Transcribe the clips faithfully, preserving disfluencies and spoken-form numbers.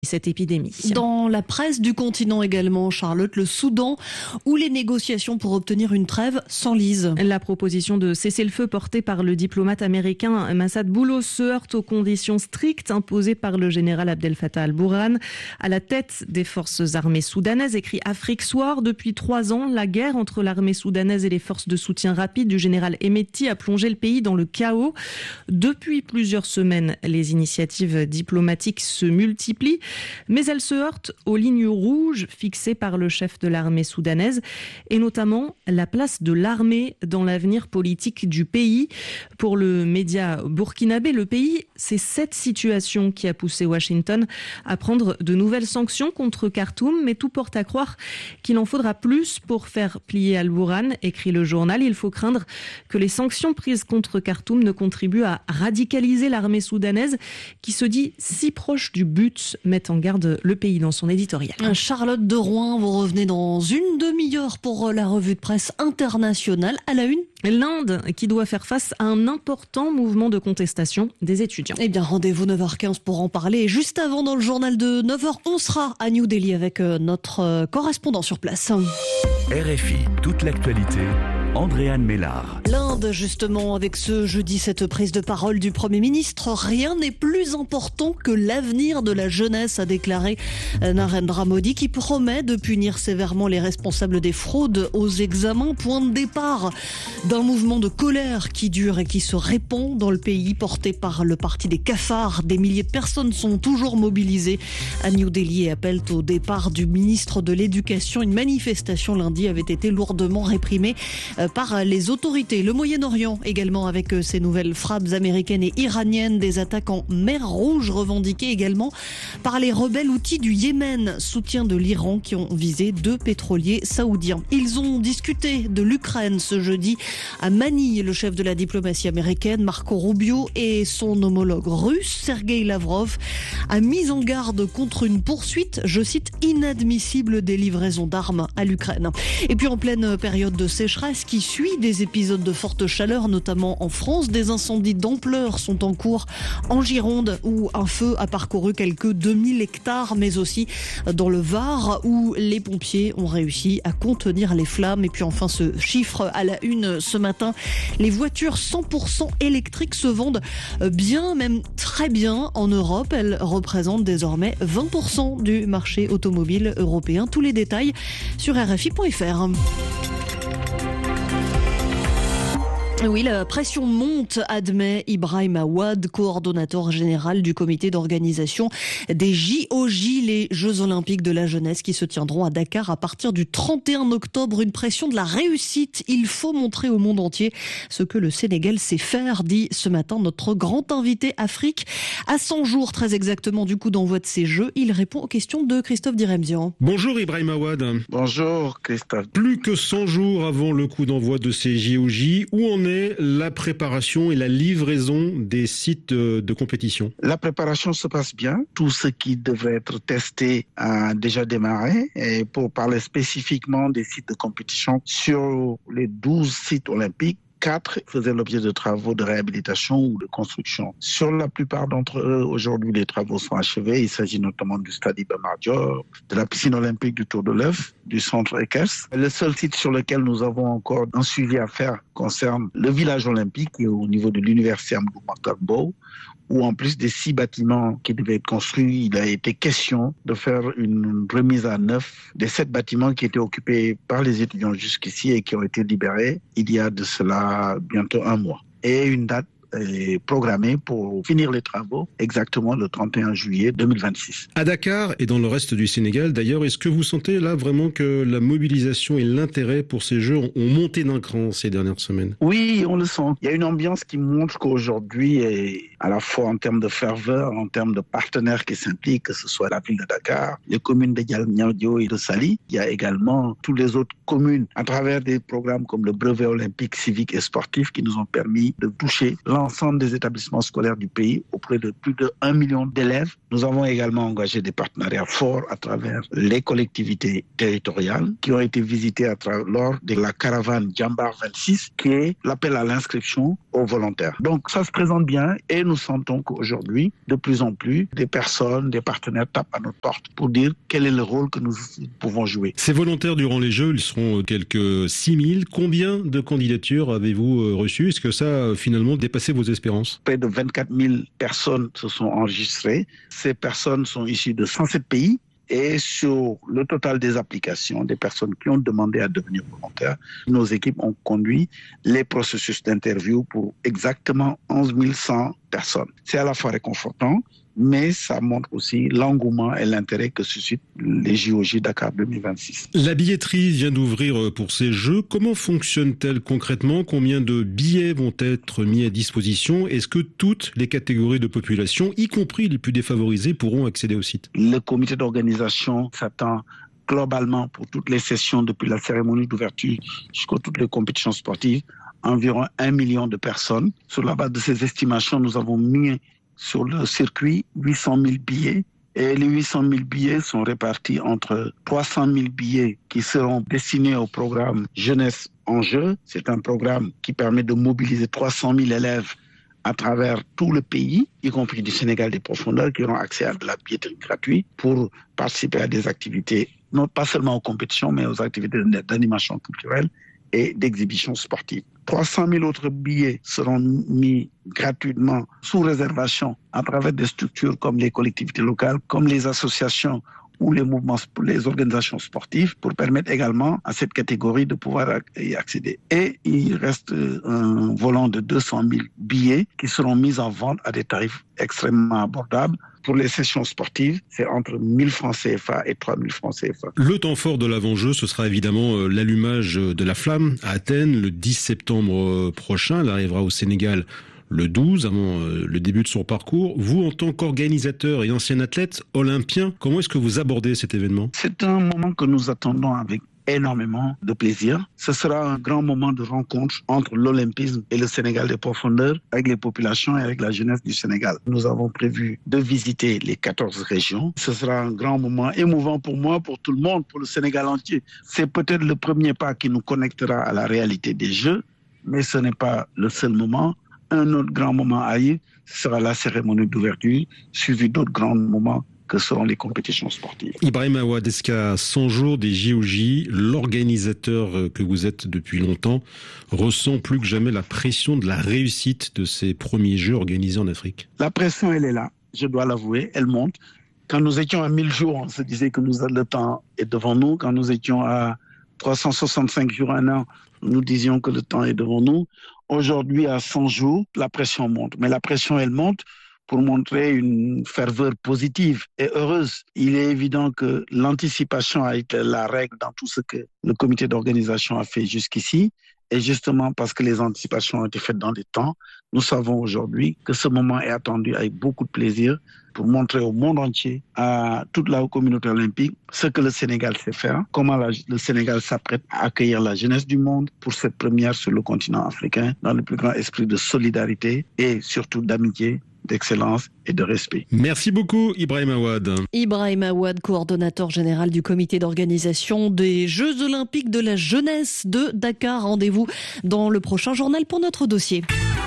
cette épidémie. Dans la presse du continent également, Charlotte, le Soudan, où les négociations pour obtenir une trêve s'enlisent. La proposition de cessez-le-feu portée par le diplomate américain Massad Boulos se heurte aux conditions strictes imposées par le général Abdel Fattah al-Burhan. À la tête des forces armées soudanaises, écrit Afrique Soir, depuis trois ans, la guerre entre l'armée soudanaise et les forces de soutien rapide du général Hemeti a plongé le pays dans le chaos. Depuis plusieurs semaines, les initiatives diplomatiques se multiplient. Mais elle se heurte aux lignes rouges fixées par le chef de l'armée soudanaise et notamment la place de l'armée dans l'avenir politique du pays. Pour le média burkinabé, le pays, c'est cette situation qui a poussé Washington à prendre de nouvelles sanctions contre Khartoum, mais tout porte à croire qu'il en faudra plus pour faire plier Al-Burhan, écrit le journal. Il faut craindre que les sanctions prises contre Khartoum ne contribuent à radicaliser l'armée soudanaise qui se dit si proche du but, met en garde le pays dans son éditorial. Charlotte de Rouen, vous revenez dans une demi-heure pour la revue de presse internationale. À la une, l'Inde qui doit faire face à un important mouvement de contestation des étudiants. Eh bien, rendez-vous neuf heures quinze pour en parler. Et juste avant, dans le journal de neuf heures, on sera à New Delhi avec notre correspondant sur place. R F I, toute l'actualité. Andréane Mélard. L'Inde, justement, avec ce jeudi, cette prise de parole du Premier ministre, rien n'est plus important que l'avenir de la jeunesse, a déclaré Narendra Modi, qui promet de punir sévèrement les responsables des fraudes aux examens. Point de départ d'un mouvement de colère qui dure et qui se répand dans le pays, porté par le parti des cafards. Des milliers de personnes sont toujours mobilisées à New Delhi et appellent au départ du ministre de l'Éducation. Une manifestation lundi avait été lourdement réprimée par les autorités. Le Moyen-Orient également, avec ces nouvelles frappes américaines et iraniennes, des attaques en mer Rouge revendiquées également par les rebelles houthis du Yémen, soutien de l'Iran, qui ont visé deux pétroliers saoudiens. Ils ont discuté de l'Ukraine ce jeudi à Manille. Le chef de la diplomatie américaine, Marco Rubio, et son homologue russe, Sergueï Lavrov, a mis en garde contre une poursuite, je cite, inadmissible des livraisons d'armes à l'Ukraine. Et puis en pleine période de sécheresse qui suit des épisodes de forte chaleur, notamment en France, des incendies d'ampleur sont en cours en Gironde, où un feu a parcouru quelques deux mille hectares, mais aussi dans le Var, où les pompiers ont réussi à contenir les flammes. Et puis enfin, ce chiffre à la une ce matin, les voitures cent pour cent électriques se vendent bien, même très bien en Europe. Elles représentent désormais vingt pour cent du marché automobile européen. Tous les détails sur R F I point F R. Oui, la pression monte, admet Ibrahim Awad, coordonnateur général du comité d'organisation des J O J, les Jeux Olympiques de la jeunesse qui se tiendront à Dakar à partir du trente et un octobre. Une pression de la réussite. Il faut montrer au monde entier ce que le Sénégal sait faire, dit ce matin notre grand invité Afrique. À cent jours très exactement du coup d'envoi de ces Jeux, il répond aux questions de Christophe Diremzian. Bonjour Ibrahim Awad. Bonjour Christophe. Plus que cent jours avant le coup d'envoi de ces J O J, où en est la préparation et la livraison des sites de compétition? La préparation se passe bien. Tout ce qui devrait être testé a déjà démarré. Et pour parler spécifiquement des sites de compétition, sur les douze sites olympiques, quatre faisaient l'objet de travaux de réhabilitation ou de construction. Sur la plupart d'entre eux, aujourd'hui, les travaux sont achevés. Il s'agit notamment du stade Iba Mar Diop, de la piscine olympique du Tour de l'Œuf, du centre Ekers. Le seul site sur lequel nous avons encore un suivi à faire concerne le village olympique, qui est au niveau de l'université Amadou Mahtar Mbow, où en plus des six bâtiments qui devaient être construits, il a été question de faire une remise à neuf des sept bâtiments qui étaient occupés par les étudiants jusqu'ici et qui ont été libérés il y a de cela bientôt un mois. Et une date est programmée pour finir les travaux exactement le trente et un juillet deux mille vingt-six. À Dakar et dans le reste du Sénégal d'ailleurs, est-ce que vous sentez là vraiment que la mobilisation et l'intérêt pour ces Jeux ont monté d'un cran ces dernières semaines? Oui, on le sent. Il y a une ambiance qui montre qu'aujourd'hui, et à la fois en termes de ferveur, en termes de partenaires qui s'impliquent, que ce soit la ville de Dakar, les communes de Diamniadio et de Saly, il y a également toutes les autres communes à travers des programmes comme le brevet olympique, civique et sportif qui nous ont permis de toucher l'ensemble des établissements scolaires du pays auprès de plus de un million d'élèves. Nous avons également engagé des partenariats forts à travers les collectivités territoriales qui ont été visitées à travers, lors de la caravane Djambar vingt-six, qui est l'appel à l'inscription aux volontaires. Donc ça se présente bien et nous sentons qu'aujourd'hui, de plus en plus, des personnes, des partenaires tapent à notre porte pour dire quel est le rôle que nous pouvons jouer. Ces volontaires durant les Jeux, ils seront quelques six mille. Combien de candidatures avez-vous reçues? Est-ce que ça a finalement dépassé vos espérances? Près de vingt-quatre mille personnes se sont enregistrées. Ces personnes sont issues de cent sept pays. Et sur le total des applications, des personnes qui ont demandé à devenir volontaires, nos équipes ont conduit les processus d'interview pour exactement onze mille cent personnes. C'est à la fois réconfortant, mais ça montre aussi l'engouement et l'intérêt que suscitent les J O J Dakar deux mille vingt-six. La billetterie vient d'ouvrir pour ces Jeux. Comment fonctionne-t-elle concrètement? Combien de billets vont être mis à disposition? Est-ce que toutes les catégories de population, y compris les plus défavorisées, pourront accéder au site? Le comité d'organisation s'attend globalement pour toutes les sessions, depuis la cérémonie d'ouverture jusqu'à toutes les compétitions sportives, environ un million de personnes. Sur la base de ces estimations, nous avons mis sur le circuit huit cent mille billets et les huit cent mille billets sont répartis entre trois cent mille billets qui seront destinés au programme Jeunesse en Jeu. C'est un programme qui permet de mobiliser trois cent mille élèves à travers tout le pays, y compris du Sénégal des profondeurs, qui auront accès à de la billetterie gratuite pour participer à des activités, non pas seulement aux compétitions, mais aux activités d'animation culturelle et d'exhibition sportive. trois cent mille autres billets seront mis gratuitement sous réservation à travers des structures comme les collectivités locales, comme les associations ou les mouvements, les organisations sportives, pour permettre également à cette catégorie de pouvoir y accéder. Et il reste un volant de deux cent mille billets qui seront mis en vente à des tarifs extrêmement abordables. Pour les sessions sportives, c'est entre mille francs C F A et trois mille francs C F A. Le temps fort de l'avant-jeu, ce sera évidemment l'allumage de la flamme à Athènes le dix septembre prochain. Elle arrivera au Sénégal le douze, avant le début de son parcours. Vous, en tant qu'organisateur et ancien athlète olympien, comment est-ce que vous abordez cet événement? C'est un moment que nous attendons avec énormément de plaisir. Ce sera un grand moment de rencontre entre l'olympisme et le Sénégal des profondeurs, avec les populations et avec la jeunesse du Sénégal. Nous avons prévu de visiter les quatorze régions. Ce sera un grand moment émouvant pour moi, pour tout le monde, pour le Sénégal entier. C'est peut-être le premier pas qui nous connectera à la réalité des Jeux, mais ce n'est pas le seul moment. Un autre grand moment à y, ce sera la cérémonie d'ouverture, suivi d'autres grands moments que seront les compétitions sportives. Ibrahim Awad, est-ce qu'à cent jours des J O J, l'organisateur que vous êtes depuis longtemps ressent plus que jamais la pression de la réussite de ces premiers Jeux organisés en Afrique? La pression, elle est là, je dois l'avouer, elle monte. Quand nous étions à mille jours, on se disait que nous, le temps est devant nous. Quand nous étions à trois cent soixante-cinq jours, un an, nous disions que le temps est devant nous. Aujourd'hui, à cent jours, la pression monte. Mais la pression, elle monte pour montrer une ferveur positive et heureuse. Il est évident que l'anticipation a été la règle dans tout ce que le comité d'organisation a fait jusqu'ici. Et justement, parce que les anticipations ont été faites dans des temps, nous savons aujourd'hui que ce moment est attendu avec beaucoup de plaisir pour montrer au monde entier, à toute la communauté olympique, ce que le Sénégal sait faire, comment la, le Sénégal s'apprête à accueillir la jeunesse du monde pour cette première sur le continent africain, dans le plus grand esprit de solidarité et surtout d'amitié, d'excellence et de respect. Merci beaucoup Ibrahim Awad. Ibrahim Awad, coordonnateur général du comité d'organisation des Jeux Olympiques de la jeunesse de Dakar. Rendez-vous dans le prochain journal pour notre dossier.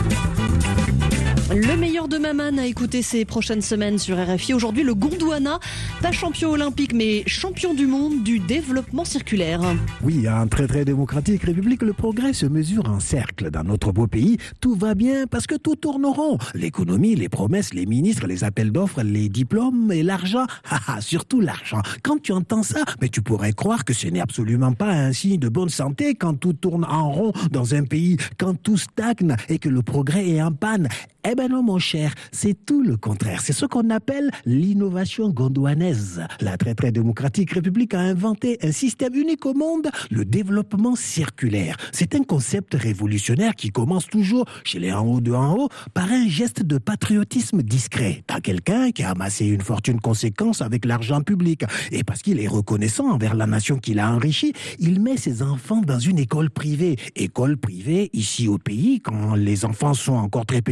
Le meilleur de Maman à écouter ces prochaines semaines sur R F I. Aujourd'hui, le Gondwana, pas champion olympique, mais champion du monde du développement circulaire. Oui, en très très démocratique République, le progrès se mesure en cercle. Dans notre beau pays, tout va bien parce que tout tourne rond. L'économie, les promesses, les ministres, les appels d'offres, les diplômes et l'argent. Haha, surtout l'argent. Quand tu entends ça, mais tu pourrais croire que ce n'est absolument pas un signe de bonne santé quand tout tourne en rond dans un pays, quand tout stagne et que le progrès est en panne. Eh ben non, mon cher, c'est tout le contraire. C'est ce qu'on appelle l'innovation gondwanaise. La très très démocratique République a inventé un système unique au monde, le développement circulaire. C'est un concept révolutionnaire qui commence toujours chez les en haut de en haut par un geste de patriotisme discret. T'as quelqu'un qui a amassé une fortune conséquente avec l'argent public. Et parce qu'il est reconnaissant envers la nation qu'il a enrichie, il met ses enfants dans une école privée. École privée, ici au pays, quand les enfants sont encore très petits,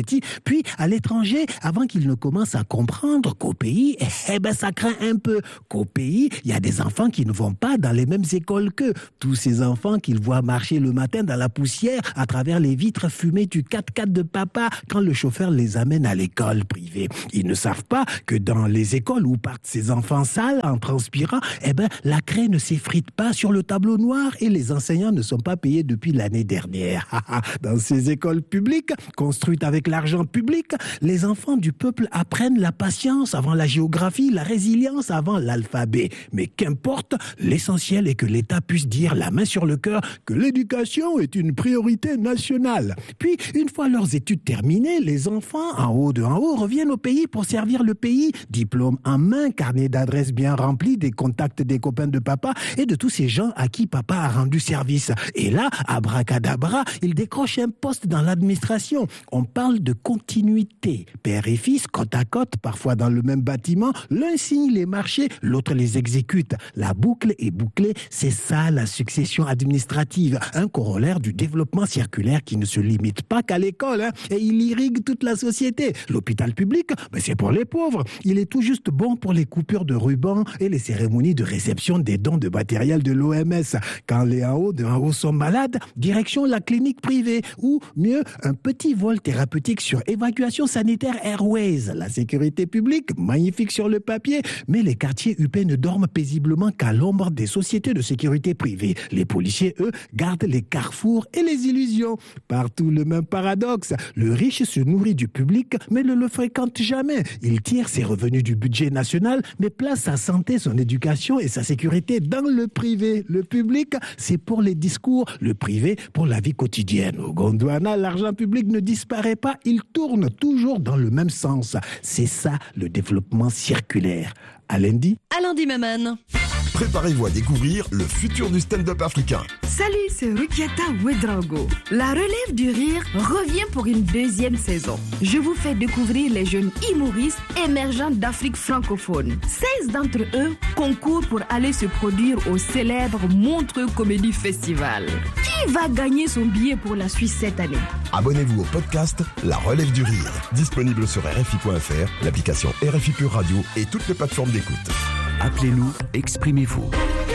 Puis, à l'étranger, avant qu'ils ne commencent à comprendre qu'au pays, eh ben, ça craint un peu. Qu'au pays, il y a des enfants qui ne vont pas dans les mêmes écoles qu'eux. Tous ces enfants qu'ils voient marcher le matin dans la poussière à travers les vitres fumées du quatre-quatre de papa quand le chauffeur les amène à l'école privée. Ils ne savent pas que dans les écoles où partent ces enfants sales en transpirant, eh ben, la craie ne s'effrite pas sur le tableau noir et les enseignants ne sont pas payés depuis l'année dernière. Dans ces écoles publiques, construites avec l'argent public, les enfants du peuple apprennent la patience avant la géographie, la résilience avant l'alphabet. Mais qu'importe, l'essentiel est que l'État puisse dire la main sur le cœur que l'éducation est une priorité nationale. Puis, une fois leurs études terminées, les enfants, en haut de en haut, reviennent au pays pour servir le pays. Diplôme en main, carnet d'adresses bien rempli, des contacts des copains de papa et de tous ces gens à qui papa a rendu service. Et là, abracadabra, ils décrochent un poste dans l'administration. On parle de continuité. Père et fils, côte à côte, parfois dans le même bâtiment, l'un signe les marchés, l'autre les exécute. La boucle est bouclée, c'est ça la succession administrative. Un corollaire du développement circulaire qui ne se limite pas qu'à l'école, hein, et il irrigue toute la société. L'hôpital public, ben c'est pour les pauvres. Il est tout juste bon pour les coupures de ruban et les cérémonies de réception des dons de matériel de l'O M S. Quand les en haut de en haut sont malades, direction la clinique privée ou mieux, un petit vol thérapeutique sur évacuation sanitaire Airways. La sécurité publique, magnifique sur le papier, mais les quartiers huppés ne dorment paisiblement qu'à l'ombre des sociétés de sécurité privée. Les policiers, eux, gardent les carrefours et les illusions. Partout le même paradoxe. Le riche se nourrit du public, mais ne le fréquente jamais. Il tire ses revenus du budget national, mais place sa santé, son éducation et sa sécurité dans le privé. Le public, c'est pour les discours, le privé pour la vie quotidienne. Au Gondwana, l'argent public ne disparaît pas, il tourne toujours dans le même sens. C'est ça le développement circulaire. À lundi. À lundi, Maman. Préparez-vous à découvrir le futur du stand-up africain. Salut, c'est Rukiata Ouedraogo. La relève du rire revient pour une deuxième saison. Je vous fais découvrir les jeunes humoristes émergents d'Afrique francophone. seize d'entre eux concourent pour aller se produire au célèbre Montreux Comedy Festival. Qui va gagner son billet pour la Suisse cette année? Abonnez-vous au podcast La Relève du Rire. Disponible sur R F I point F R, l'application R F I Pure Radio et toutes les plateformes d'écoute. Appelez-nous, exprimez-vous.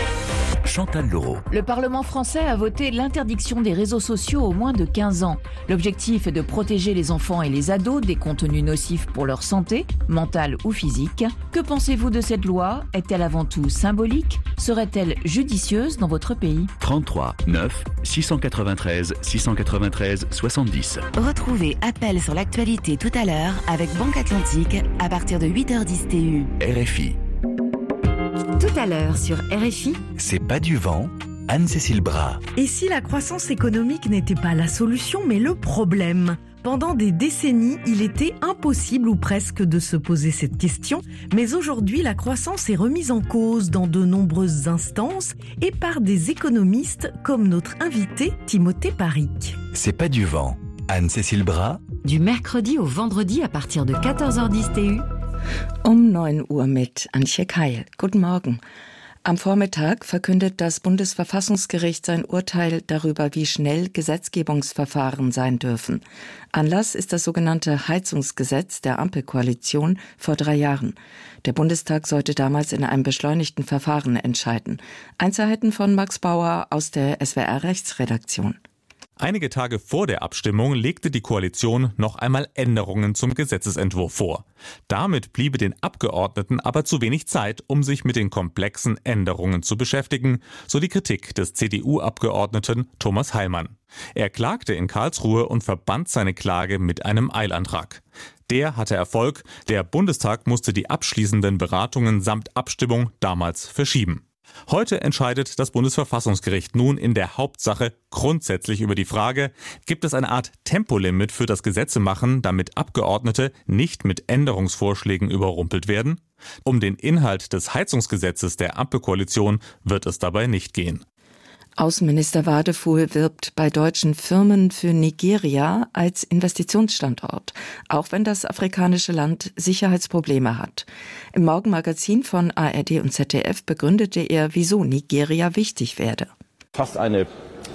Chantal Leroux. Le Parlement français a voté l'interdiction des réseaux sociaux aux moins de quinze ans. L'objectif est de protéger les enfants et les ados des contenus nocifs pour leur santé, mentale ou physique. Que pensez-vous de cette loi? Est-elle avant tout symbolique? Serait-elle judicieuse dans votre pays? trente-trois neuf six cent quatre-vingt-treize six cent quatre-vingt-treize soixante-dix. Retrouvez Appel sur l'actualité tout à l'heure avec Banque Atlantique à partir de huit heures dix T U. R F I. Tout à l'heure sur R F I. C'est pas du vent. Anne-Cécile Bras. Et si la croissance économique n'était pas la solution, mais le problème? Pendant des décennies, il était impossible ou presque de se poser cette question, mais aujourd'hui, la croissance est remise en cause dans de nombreuses instances et par des économistes comme notre invité Timothée Paric. C'est pas du vent. Anne-Cécile Bras. Du mercredi au vendredi à partir de quatorze heures dix T U. Um neun Uhr mit Antje Keil. Guten Morgen. Am Vormittag verkündet das Bundesverfassungsgericht sein Urteil darüber, wie schnell Gesetzgebungsverfahren sein dürfen. Anlass ist das sogenannte Heizungsgesetz der Ampelkoalition vor drei Jahren. Der Bundestag sollte damals in einem beschleunigten Verfahren entscheiden. Einzelheiten von Max Bauer aus der S W R-Rechtsredaktion. Einige Tage vor der Abstimmung legte die Koalition noch einmal Änderungen zum Gesetzesentwurf vor. Damit bliebe den Abgeordneten aber zu wenig Zeit, um sich mit den komplexen Änderungen zu beschäftigen, so die Kritik des C D U-Abgeordneten Thomas Heilmann. Er klagte in Karlsruhe und verband seine Klage mit einem Eilantrag. Der hatte Erfolg, der Bundestag musste die abschließenden Beratungen samt Abstimmung damals verschieben. Heute entscheidet das Bundesverfassungsgericht nun in der Hauptsache grundsätzlich über die Frage, gibt es eine Art Tempolimit für das Gesetzemachen, damit Abgeordnete nicht mit Änderungsvorschlägen überrumpelt werden? Um den Inhalt des Heizungsgesetzes der Ampelkoalition wird es dabei nicht gehen. Außenminister Wadefuhl wirbt bei deutschen Firmen für Nigeria als Investitionsstandort, auch wenn das afrikanische Land Sicherheitsprobleme hat. Im Morgenmagazin von A R D und Z D F begründete er, wieso Nigeria wichtig werde. Fast eine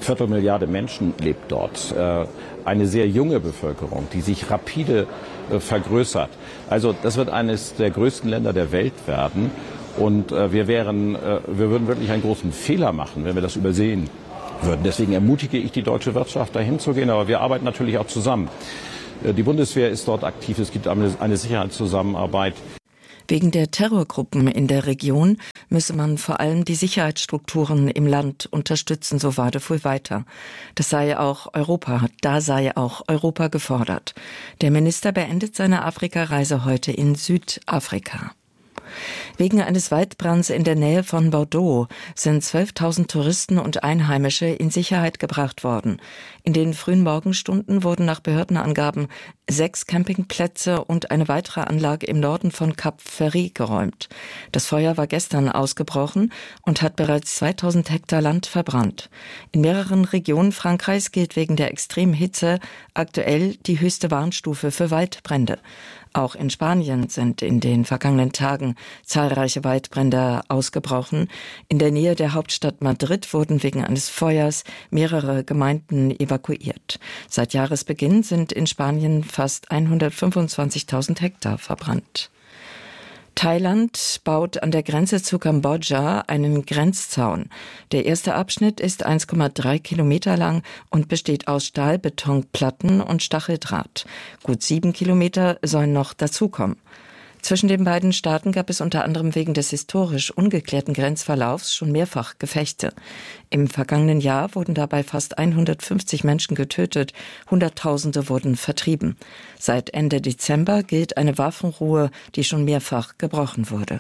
Viertelmilliarde Menschen lebt dort. Eine sehr junge Bevölkerung, die sich rapide vergrößert. Also das wird eines der größten Länder der Welt werden. Und wir wären, wir würden wirklich einen großen Fehler machen, wenn wir das übersehen würden. Deswegen ermutige ich die deutsche Wirtschaft, dahin zu gehen. Aber wir arbeiten natürlich auch zusammen. Die Bundeswehr ist dort aktiv. Es gibt eine Sicherheitszusammenarbeit. Wegen der Terrorgruppen in der Region müsse man vor allem die Sicherheitsstrukturen im Land unterstützen, so Wadefuhl weiter. Das sei auch Europa, da sei auch Europa gefordert. Der Minister beendet seine Afrikareise heute in Südafrika. Wegen eines Waldbrands in der Nähe von Bordeaux sind zwölftausend Touristen und Einheimische in Sicherheit gebracht worden. In den frühen Morgenstunden wurden nach Behördenangaben sechs Campingplätze und eine weitere Anlage im Norden von Cap Ferry geräumt. Das Feuer war gestern ausgebrochen und hat bereits zweitausend Hektar Land verbrannt. In mehreren Regionen Frankreichs gilt wegen der extremen Hitze aktuell die höchste Warnstufe für Waldbrände. Auch in Spanien sind in den vergangenen Tagen zahlreiche Waldbrände ausgebrochen. In der Nähe der Hauptstadt Madrid wurden wegen eines Feuers mehrere Gemeinden evakuiert. Seit Jahresbeginn sind in Spanien fast hundertfünfundzwanzigtausend Hektar verbrannt. Thailand baut an der Grenze zu Kambodscha einen Grenzzaun. Der erste Abschnitt ist eins Komma drei Kilometer lang und besteht aus Stahlbetonplatten und Stacheldraht. Gut sieben Kilometer sollen noch dazukommen. Zwischen den beiden Staaten gab es unter anderem wegen des historisch ungeklärten Grenzverlaufs schon mehrfach Gefechte. Im vergangenen Jahr wurden dabei fast hundertfünfzig Menschen getötet, Hunderttausende wurden vertrieben. Seit Ende Dezember gilt eine Waffenruhe, die schon mehrfach gebrochen wurde.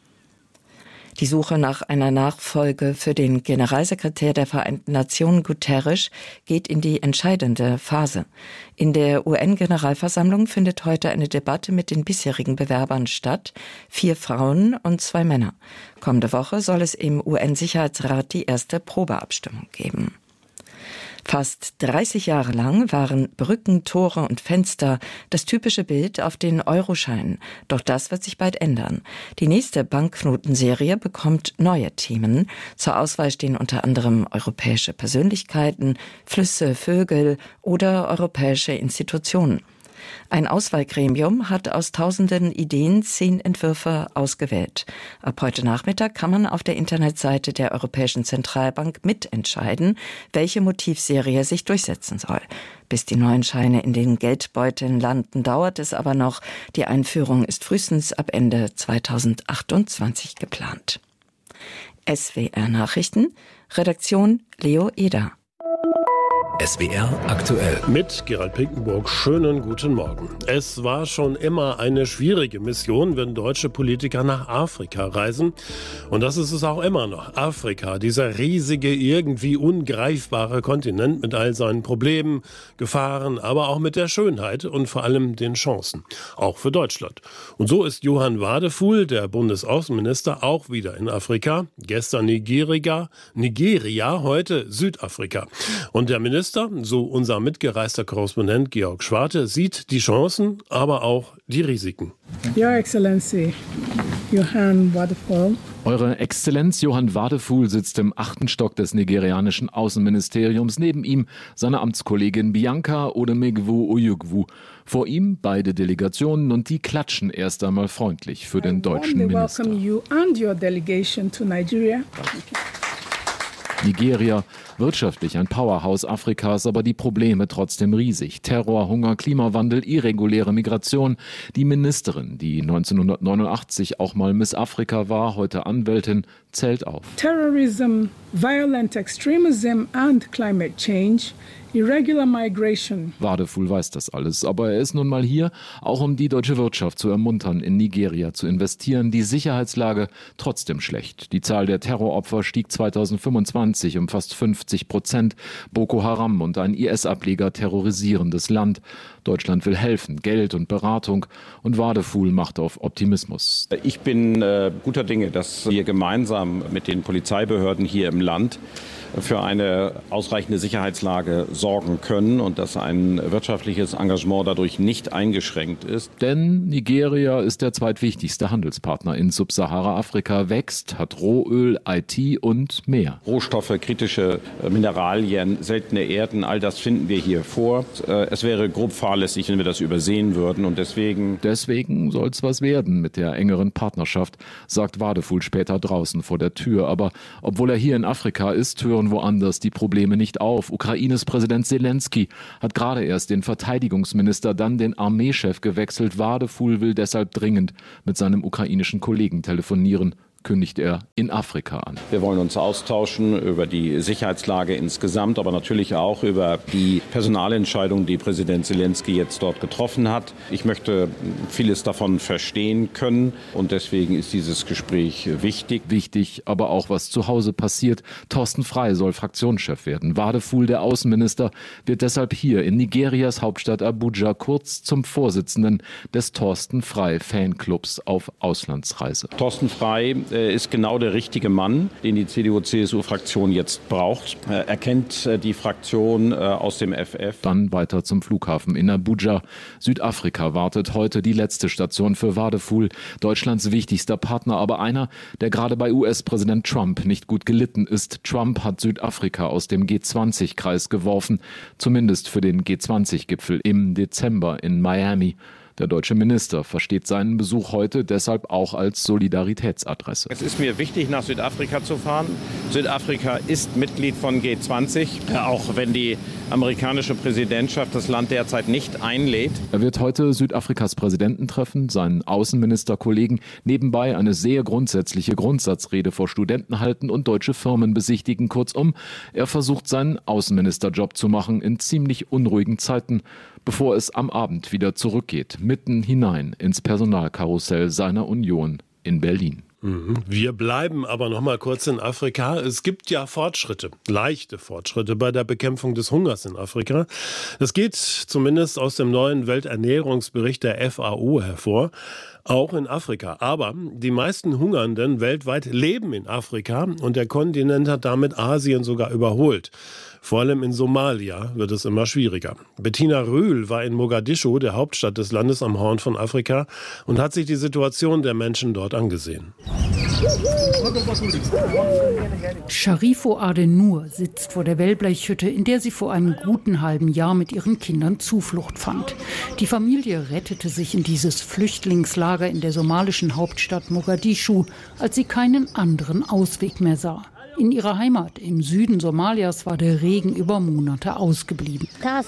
Die Suche nach einer Nachfolge für den Generalsekretär der Vereinten Nationen Guterres geht in die entscheidende Phase. In der U N-Generalversammlung findet heute eine Debatte mit den bisherigen Bewerbern statt, vier Frauen und zwei Männer. Kommende Woche soll es im U N-Sicherheitsrat die erste Probeabstimmung geben. Fast dreißig Jahre lang waren Brücken, Tore und Fenster das typische Bild auf den Euroscheinen. Doch das wird sich bald ändern. Die nächste Banknotenserie bekommt neue Themen. Zur Auswahl stehen unter anderem europäische Persönlichkeiten, Flüsse, Vögel oder europäische Institutionen. Ein Auswahlgremium hat aus tausenden Ideen zehn Entwürfe ausgewählt. Ab heute Nachmittag kann man auf der Internetseite der Europäischen Zentralbank mitentscheiden, welche Motivserie sich durchsetzen soll. Bis die neuen Scheine in den Geldbeuteln landen, dauert es aber noch. Die Einführung ist frühestens ab Ende zweitausendachtundzwanzig geplant. S W R Nachrichten, Redaktion Leo Eder. S W R aktuell. Mit Gerald Pinkenburg, schönen guten Morgen. Es war schon immer eine schwierige Mission, wenn deutsche Politiker nach Afrika reisen. Und das ist es auch immer noch. Afrika, dieser riesige, irgendwie ungreifbare Kontinent mit all seinen Problemen, Gefahren, aber auch mit der Schönheit und vor allem den Chancen. Auch für Deutschland. Und so ist Johann Wadefuhl, der Bundesaußenminister, auch wieder in Afrika. Gestern Nigeria, Nigeria, heute Südafrika. Und der Minister, so unser mitgereister Korrespondent Georg Schwarte, sieht die Chancen, aber auch die Risiken. Your Excellency, Johann Wadefuhl. Eure Exzellenz Johann Wadefuhl sitzt im achten Stock des nigerianischen Außenministeriums. Neben ihm seine Amtskollegin Bianca Odemegwu Oyugwu. Vor ihm beide Delegationen und die klatschen erst einmal freundlich für den deutschen Minister. Nigeria, wirtschaftlich ein Powerhouse Afrikas, aber die Probleme trotzdem riesig. Terror, Hunger, Klimawandel, irreguläre Migration. Die Ministerin, die neunzehnhundertneunundachtzig auch mal Miss Afrika war, heute Anwältin, zählt auf. Terrorism, violent extremism and climate change. Irregular migration. Wadefuhl weiß das alles, aber er ist nun mal hier, auch um die deutsche Wirtschaft zu ermuntern, in Nigeria zu investieren. Die Sicherheitslage trotzdem schlecht. Die Zahl der Terroropfer stieg zweitausendfünfundzwanzig um fast fünfzig Prozent. Boko Haram und ein I S-Ableger terrorisieren das Land. Deutschland will helfen, Geld und Beratung. Und Wadefuhl macht auf Optimismus. Ich bin äh, guter Dinge, dass wir gemeinsam mit den Polizeibehörden hier im Land für eine ausreichende Sicherheitslage sorgen können und dass ein wirtschaftliches Engagement dadurch nicht eingeschränkt ist. Denn Nigeria ist der zweitwichtigste Handelspartner in Subsahara-Afrika, wächst, hat Rohöl, I T und mehr. Rohstoffe, kritische Mineralien, seltene Erden, all das finden wir hier vor. Es wäre grob fahrlässig, wenn wir das übersehen würden und deswegen... Deswegen soll es was werden mit der engeren Partnerschaft, sagt Wadefuhl später draußen vor der Tür. Aber obwohl er hier in Afrika ist, hören woanders die Probleme nicht auf. Ukraines Präsident Zelensky hat gerade erst den Verteidigungsminister, dann den Armeechef gewechselt. Wadefuhl will deshalb dringend mit seinem ukrainischen Kollegen telefonieren, kündigt er in Afrika an. Wir wollen uns austauschen über die Sicherheitslage insgesamt, aber natürlich auch über die Personalentscheidung, die Präsident Zelensky jetzt dort getroffen hat. Ich möchte vieles davon verstehen können und deswegen ist dieses Gespräch wichtig. Wichtig, aber auch was zu Hause passiert. Thorsten Frey soll Fraktionschef werden. Wadefuhl, der Außenminister, wird deshalb hier in Nigerias Hauptstadt Abuja kurz zum Vorsitzenden des Thorsten Frey Fanclubs auf Auslandsreise. Thorsten Frey ist genau der richtige Mann, den die C D U-C S U-Fraktion jetzt braucht. Er kennt die Fraktion aus dem F F. Dann weiter zum Flughafen in Abuja. Südafrika wartet heute die letzte Station für Wadefuhl, Deutschlands wichtigster Partner, aber einer, der gerade bei U S-Präsident Trump nicht gut gelitten ist. Trump hat Südafrika aus dem G zwanzig Kreis geworfen, zumindest für den G zwanzig Gipfel im Dezember in Miami. Der deutsche Minister versteht seinen Besuch heute deshalb auch als Solidaritätsadresse. Es ist mir wichtig, nach Südafrika zu fahren. Südafrika ist Mitglied von G zwanzig, auch wenn die amerikanische Präsidentschaft das Land derzeit nicht einlädt. Er wird heute Südafrikas Präsidenten treffen, seinen Außenministerkollegen, nebenbei eine sehr grundsätzliche Grundsatzrede vor Studenten halten und deutsche Firmen besichtigen. Kurzum, er versucht seinen Außenministerjob zu machen in ziemlich unruhigen Zeiten, bevor es am Abend wieder zurückgeht, mitten hinein ins Personalkarussell seiner Union in Berlin. Wir bleiben aber noch mal kurz in Afrika. Es gibt ja Fortschritte, leichte Fortschritte bei der Bekämpfung des Hungers in Afrika. Das geht zumindest aus dem neuen Welternährungsbericht der F A O hervor. Auch in Afrika. Aber die meisten Hungernden weltweit leben in Afrika und der Kontinent hat damit Asien sogar überholt. Vor allem in Somalia wird es immer schwieriger. Bettina Rühl war in Mogadischu, der Hauptstadt des Landes am Horn von Afrika, und hat sich die Situation der Menschen dort angesehen. Sharifo Adenur sitzt vor der Wellblechhütte, in der sie vor einem guten halben Jahr mit ihren Kindern Zuflucht fand. Die Familie rettete sich in dieses Flüchtlingslager in der somalischen Hauptstadt Mogadischu, als sie keinen anderen Ausweg mehr sah. In ihrer Heimat im Süden Somalias war der Regen über Monate ausgeblieben.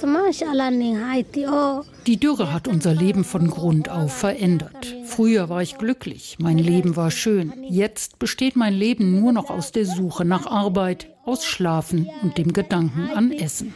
Die Dürre hat unser Leben von Grund auf verändert. Früher war ich glücklich, mein Leben war schön. Jetzt besteht mein Leben nur noch aus der Suche nach Arbeit, aus Schlafen und dem Gedanken an Essen.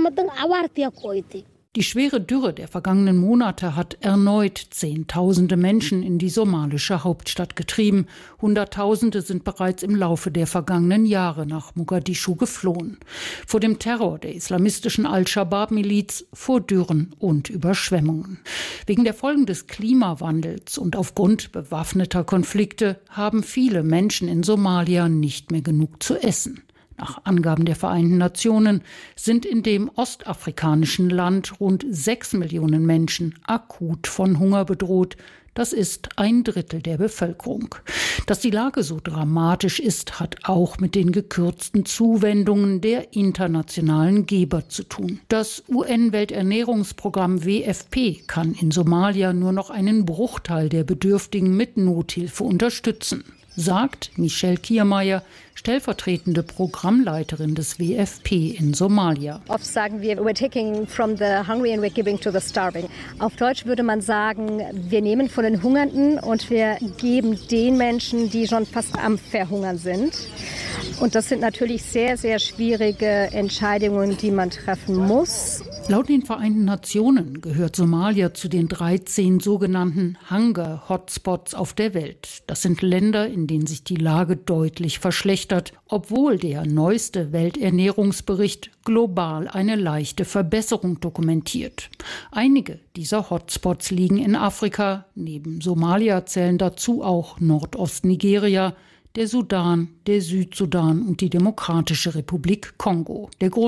Die schwere Dürre der vergangenen Monate hat erneut Zehntausende Menschen in die somalische Hauptstadt getrieben. Hunderttausende sind bereits im Laufe der vergangenen Jahre nach Mogadischu geflohen. Vor dem Terror der islamistischen Al-Shabaab-Miliz, vor Dürren und Überschwemmungen. Wegen der Folgen des Klimawandels und aufgrund bewaffneter Konflikte haben viele Menschen in Somalia nicht mehr genug zu essen. Nach Angaben der Vereinten Nationen sind in dem ostafrikanischen Land rund sechs Millionen Menschen akut von Hunger bedroht. Das ist ein Drittel der Bevölkerung. Dass die Lage so dramatisch ist, hat auch mit den gekürzten Zuwendungen der internationalen Geber zu tun. Das U N-Welternährungsprogramm W F P kann in Somalia nur noch einen Bruchteil der Bedürftigen mit Nothilfe unterstützen, sagt Michelle Kiermeier, stellvertretende Programmleiterin des W F P in Somalia. Oft sagen wir, we're taking from the hungry and we're giving to the starving. Auf Deutsch würde man sagen, wir nehmen von den Hungernden und wir geben den Menschen, die schon fast am Verhungern sind. Und das sind natürlich sehr, sehr schwierige Entscheidungen, die man treffen muss. Laut den Vereinten Nationen gehört Somalia zu den dreizehn sogenannten Hunger-Hotspots auf der Welt. Das sind Länder, in denen sich die Lage deutlich verschlechtert, obwohl der neueste Welternährungsbericht global eine leichte Verbesserung dokumentiert. Einige dieser Hotspots liegen in Afrika. Neben Somalia zählen dazu auch Nordost-Nigeria, der Sudan, der Südsudan und die Demokratische Republik Kongo. Der Grund: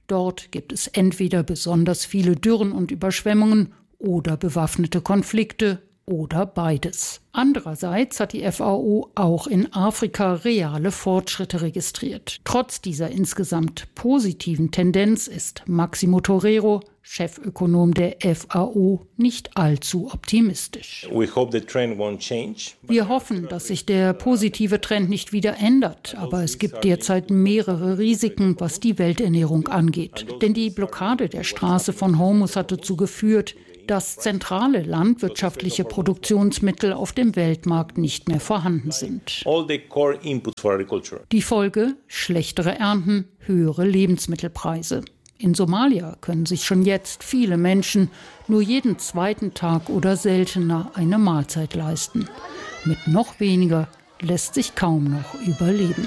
Dort gibt es entweder besonders viele Dürren und Überschwemmungen oder bewaffnete Konflikte oder beides. Andererseits hat die F A O auch in Afrika reale Fortschritte registriert. Trotz dieser insgesamt positiven Tendenz ist Maximo Torero, Chefökonom der F A O, nicht allzu optimistisch. Wir hoffen, dass sich der positive Trend nicht wieder ändert, aber es gibt derzeit mehrere Risiken, was die Welternährung angeht. Denn die Blockade der Straße von Hormuz hat dazu geführt, dass zentrale landwirtschaftliche Produktionsmittel auf dem Weltmarkt nicht mehr vorhanden sind. Die Folge: schlechtere Ernten, höhere Lebensmittelpreise. In Somalia können sich schon jetzt viele Menschen nur jeden zweiten Tag oder seltener eine Mahlzeit leisten. Mit noch weniger lässt sich kaum noch überleben.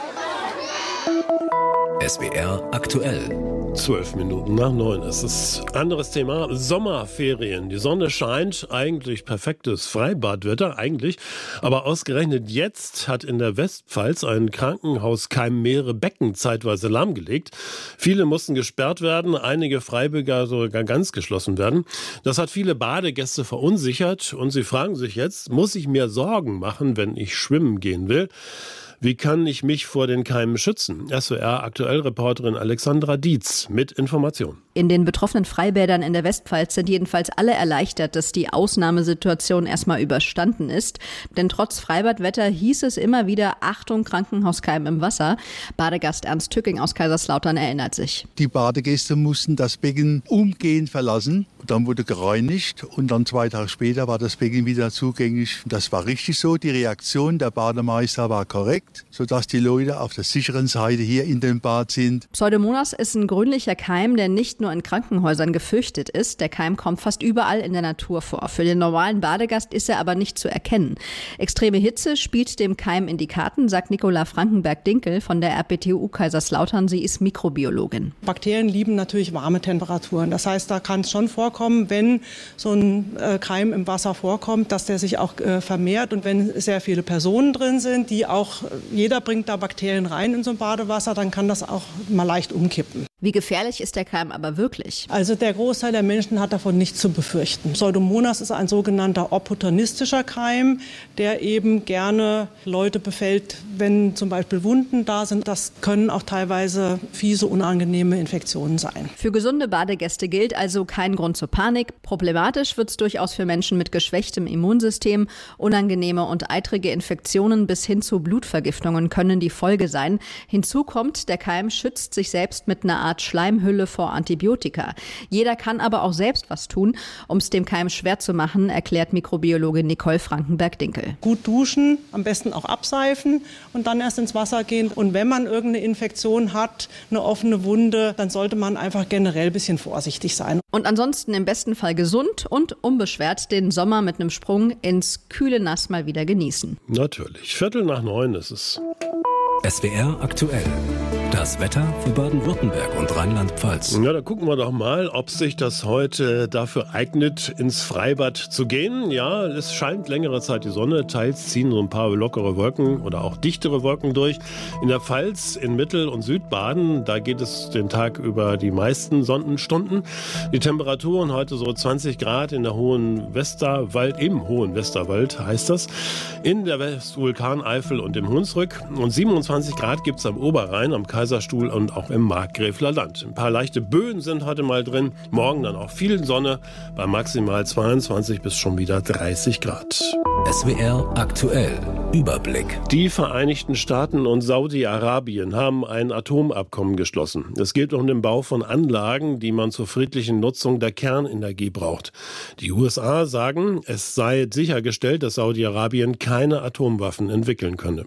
S W R aktuell. Zwölf Minuten nach neun. Es ist ein anderes Thema. Sommerferien. Die Sonne scheint. Eigentlich perfektes Freibadwetter. Eigentlich. Aber ausgerechnet jetzt hat in der Westpfalz ein Krankenhauskeim mehrere Becken zeitweise lahmgelegt. Viele mussten gesperrt werden. Einige Freibäder sogar ganz geschlossen werden. Das hat viele Badegäste verunsichert. Und sie fragen sich jetzt, muss ich mir Sorgen machen, wenn ich schwimmen gehen will? Wie kann ich mich vor den Keimen schützen? S W R-Aktuell-Reporterin Alexandra Dietz mit Informationen. In den betroffenen Freibädern in der Westpfalz sind jedenfalls alle erleichtert, dass die Ausnahmesituation erstmal überstanden ist. Denn trotz Freibadwetter hieß es immer wieder: Achtung, Krankenhauskeim im Wasser. Badegast Ernst Tücking aus Kaiserslautern erinnert sich. Die Badegäste mussten das Becken umgehend verlassen. Dann wurde gereinigt und dann zwei Tage später war das Becken wieder zugänglich. Das war richtig so. Die Reaktion der Bademeister war korrekt, sodass die Leute auf der sicheren Seite hier in dem Bad sind. Pseudomonas ist ein grünlicher Keim, der nicht nur in Krankenhäusern gefürchtet ist. Der Keim kommt fast überall in der Natur vor. Für den normalen Badegast ist er aber nicht zu erkennen. Extreme Hitze spielt dem Keim in die Karten, sagt Nicola Frankenberg-Dinkel von der R P T U Kaiserslautern. Sie ist Mikrobiologin. Bakterien lieben natürlich warme Temperaturen. Das heißt, da kann es schon vorkommen, wenn so ein äh, Keim im Wasser vorkommt, dass der sich auch äh, vermehrt. Und wenn sehr viele Personen drin sind, die auch, jeder bringt da Bakterien rein in so ein Badewasser, dann kann das auch mal leicht umkippen. Wie gefährlich ist der Keim aber wirklich? Also der Großteil der Menschen hat davon nichts zu befürchten. Pseudomonas ist ein sogenannter opportunistischer Keim, der eben gerne Leute befällt, wenn zum Beispiel Wunden da sind. Das können auch teilweise fiese, unangenehme Infektionen sein. Für gesunde Badegäste gilt also kein Grund zur Panik. Problematisch wird es durchaus für Menschen mit geschwächtem Immunsystem. Unangenehme und eitrige Infektionen bis hin zu Blutvergiftungen können die Folge sein. Hinzu kommt, der Keim schützt sich selbst mit einer Art Schleimhülle vor Antibiotika. Jeder kann aber auch selbst was tun, um es dem Keim schwer zu machen, erklärt Mikrobiologin Nicole Frankenberg-Dinkel. Gut duschen, am besten auch abseifen und dann erst ins Wasser gehen. Und wenn man irgendeine Infektion hat, eine offene Wunde, dann sollte man einfach generell ein bisschen vorsichtig sein. Und ansonsten im besten Fall gesund und unbeschwert den Sommer mit einem Sprung ins kühle Nass mal wieder genießen. Natürlich. Viertel nach neun ist es. S W R aktuell. Das Wetter für Baden-Württemberg und Rheinland-Pfalz. Ja, da gucken wir doch mal, ob sich das heute dafür eignet, ins Freibad zu gehen. Ja, es scheint längere Zeit die Sonne. Teils ziehen so ein paar lockere Wolken oder auch dichtere Wolken durch. In der Pfalz, in Mittel- und Südbaden, da geht es den Tag über die meisten Sonnenstunden. Die Temperaturen heute so zwanzig Grad in der Hohen Westerwald, im Hohen Westerwald heißt das, in der Westvulkaneifel und im Hunsrück. Und siebenundzwanzig Grad gibt es am Oberrhein, am Kaiserstuhl und auch im Markgräfler Land. Ein paar leichte Böen sind heute mal drin. Morgen dann auch viel Sonne bei maximal zweiundzwanzig bis schon wieder dreißig Grad. S W R aktuell. Überblick. Die Vereinigten Staaten und Saudi-Arabien haben ein Atomabkommen geschlossen. Es geht um den Bau von Anlagen, die man zur friedlichen Nutzung der Kernenergie braucht. Die U S A sagen, es sei sichergestellt, dass Saudi-Arabien keine Atomwaffen entwickeln könne.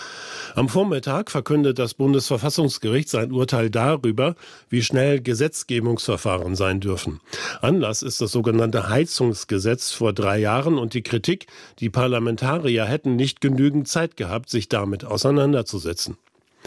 Am Vormittag verkündet das Bundesverfassungsgericht sein Urteil darüber, wie schnell Gesetzgebungsverfahren sein dürfen. Anlass ist das sogenannte Heizungsgesetz vor drei Jahren und die Kritik, die Parlamentarier hätten nicht genügend Zeit gehabt, sich damit auseinanderzusetzen.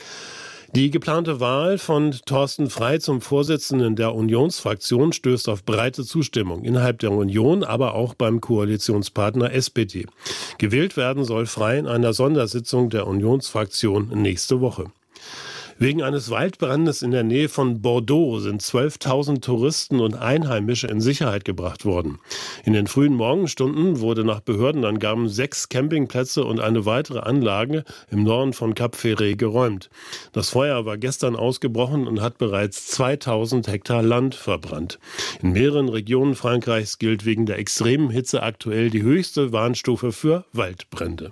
Die geplante Wahl von Thorsten Frey zum Vorsitzenden der Unionsfraktion stößt auf breite Zustimmung innerhalb der Union, aber auch beim Koalitionspartner S P D. Gewählt werden soll Frey in einer Sondersitzung der Unionsfraktion nächste Woche. Wegen eines Waldbrandes in der Nähe von Bordeaux sind zwölftausend Touristen und Einheimische in Sicherheit gebracht worden. In den frühen Morgenstunden wurde nach Behördenangaben sechs Campingplätze und eine weitere Anlage im Norden von Cap Ferret geräumt. Das Feuer war gestern ausgebrochen und hat bereits zweitausend Hektar Land verbrannt. In mehreren Regionen Frankreichs gilt wegen der extremen Hitze aktuell die höchste Warnstufe für Waldbrände.